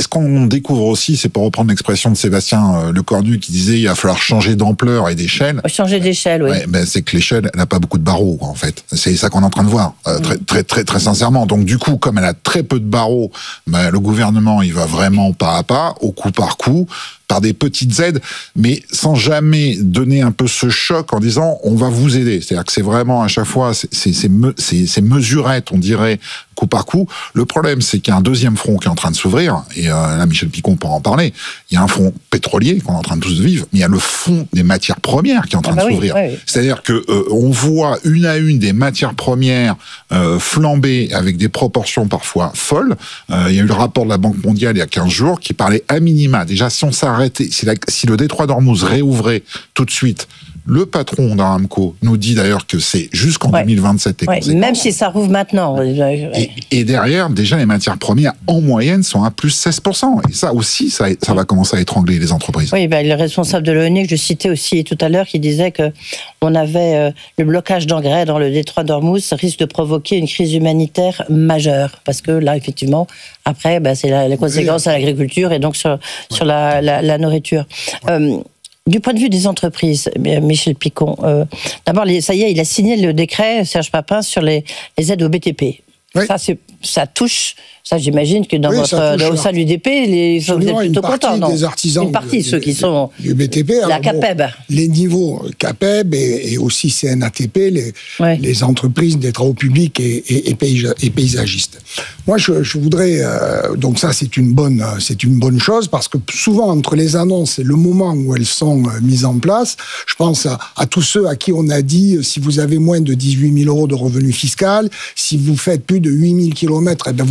ce qu'on découvre aussi, c'est pour reprendre l'expression de Sébastien Lecornu qui disait il va falloir changer d'ampleur et d'échelle. Changer d'échelle, oui. Ouais, ben c'est que l'échelle, elle n'a pas beaucoup de barreaux, quoi, en fait. C'est ça qu'on est en train de voir, euh, très, très, très, très sincèrement. Donc du coup, comme elle a très peu de barreaux, ben, le gouvernement, il va vraiment pas à pas, au coup par coup, par des petites aides, mais sans jamais donner un peu ce choc en disant on va vous aider. C'est-à-dire que c'est vraiment à chaque fois, c'est, c'est, c'est, me, c'est, c'est mesurette, on dirait, coup par coup. Le problème, c'est qu'il y a un deuxième front qui est en train de s'ouvrir, et euh, là, Michel Picon pourra en parler. Il y a un front pétrolier qu'on est en train de tous vivre, mais il y a le front des matières premières qui est en train ah bah de s'ouvrir. Oui, oui. C'est-à-dire que euh, on voit une à une des matières premières euh, flamber avec des proportions parfois folles. Euh, il y a eu le rapport de la Banque mondiale il y a quinze jours qui parlait à minima. Déjà, si on s'arrêtait, si, la, si le détroit d'Ormuz réouvrait tout de suite, le patron d'Aramco nous dit d'ailleurs que c'est jusqu'en ouais. deux mille vingt-sept. Ouais, même si ça rouvre maintenant. Et, et derrière, déjà, les matières premières, en moyenne, sont à plus seize pour cent. Et ça aussi, ça, ça va commencer à étrangler les entreprises. Oui, ben, le responsable de l'ONU, que je citais aussi tout à l'heure, qui disait qu'on avait euh, le blocage d'engrais dans le détroit d'Ormuz risque de provoquer une crise humanitaire majeure. Parce que là, effectivement, après, ben, c'est la, les conséquences oui. à l'agriculture et donc sur, ouais. sur la, la, la nourriture. Ouais. Euh, Du point de vue des entreprises, Michel Picon, euh, d'abord, les, ça y est, il a signé le décret, Serge Papin, sur les, les aides au B T P. Oui. Ça, c'est, ça touche, ça j'imagine que dans oui, votre, dans, au sein de l'U D P, les, vous êtes plutôt contents, non ? Des artisans une partie, de, ceux qui sont du B T P, la CAPEB. Bon, les niveaux CAPEB et, et aussi C N A T P, les, ouais. les entreprises des travaux publics et, et, et, paysag, et paysagistes. Moi, je, je voudrais, euh, donc ça, c'est une bonne, c'est une bonne chose parce que souvent entre les annonces et le moment où elles sont mises en place, je pense à, à tous ceux à qui on a dit si vous avez moins de dix-huit mille euros de revenus fiscaux, si vous faites plus de huit mille kilomètres, eh bien,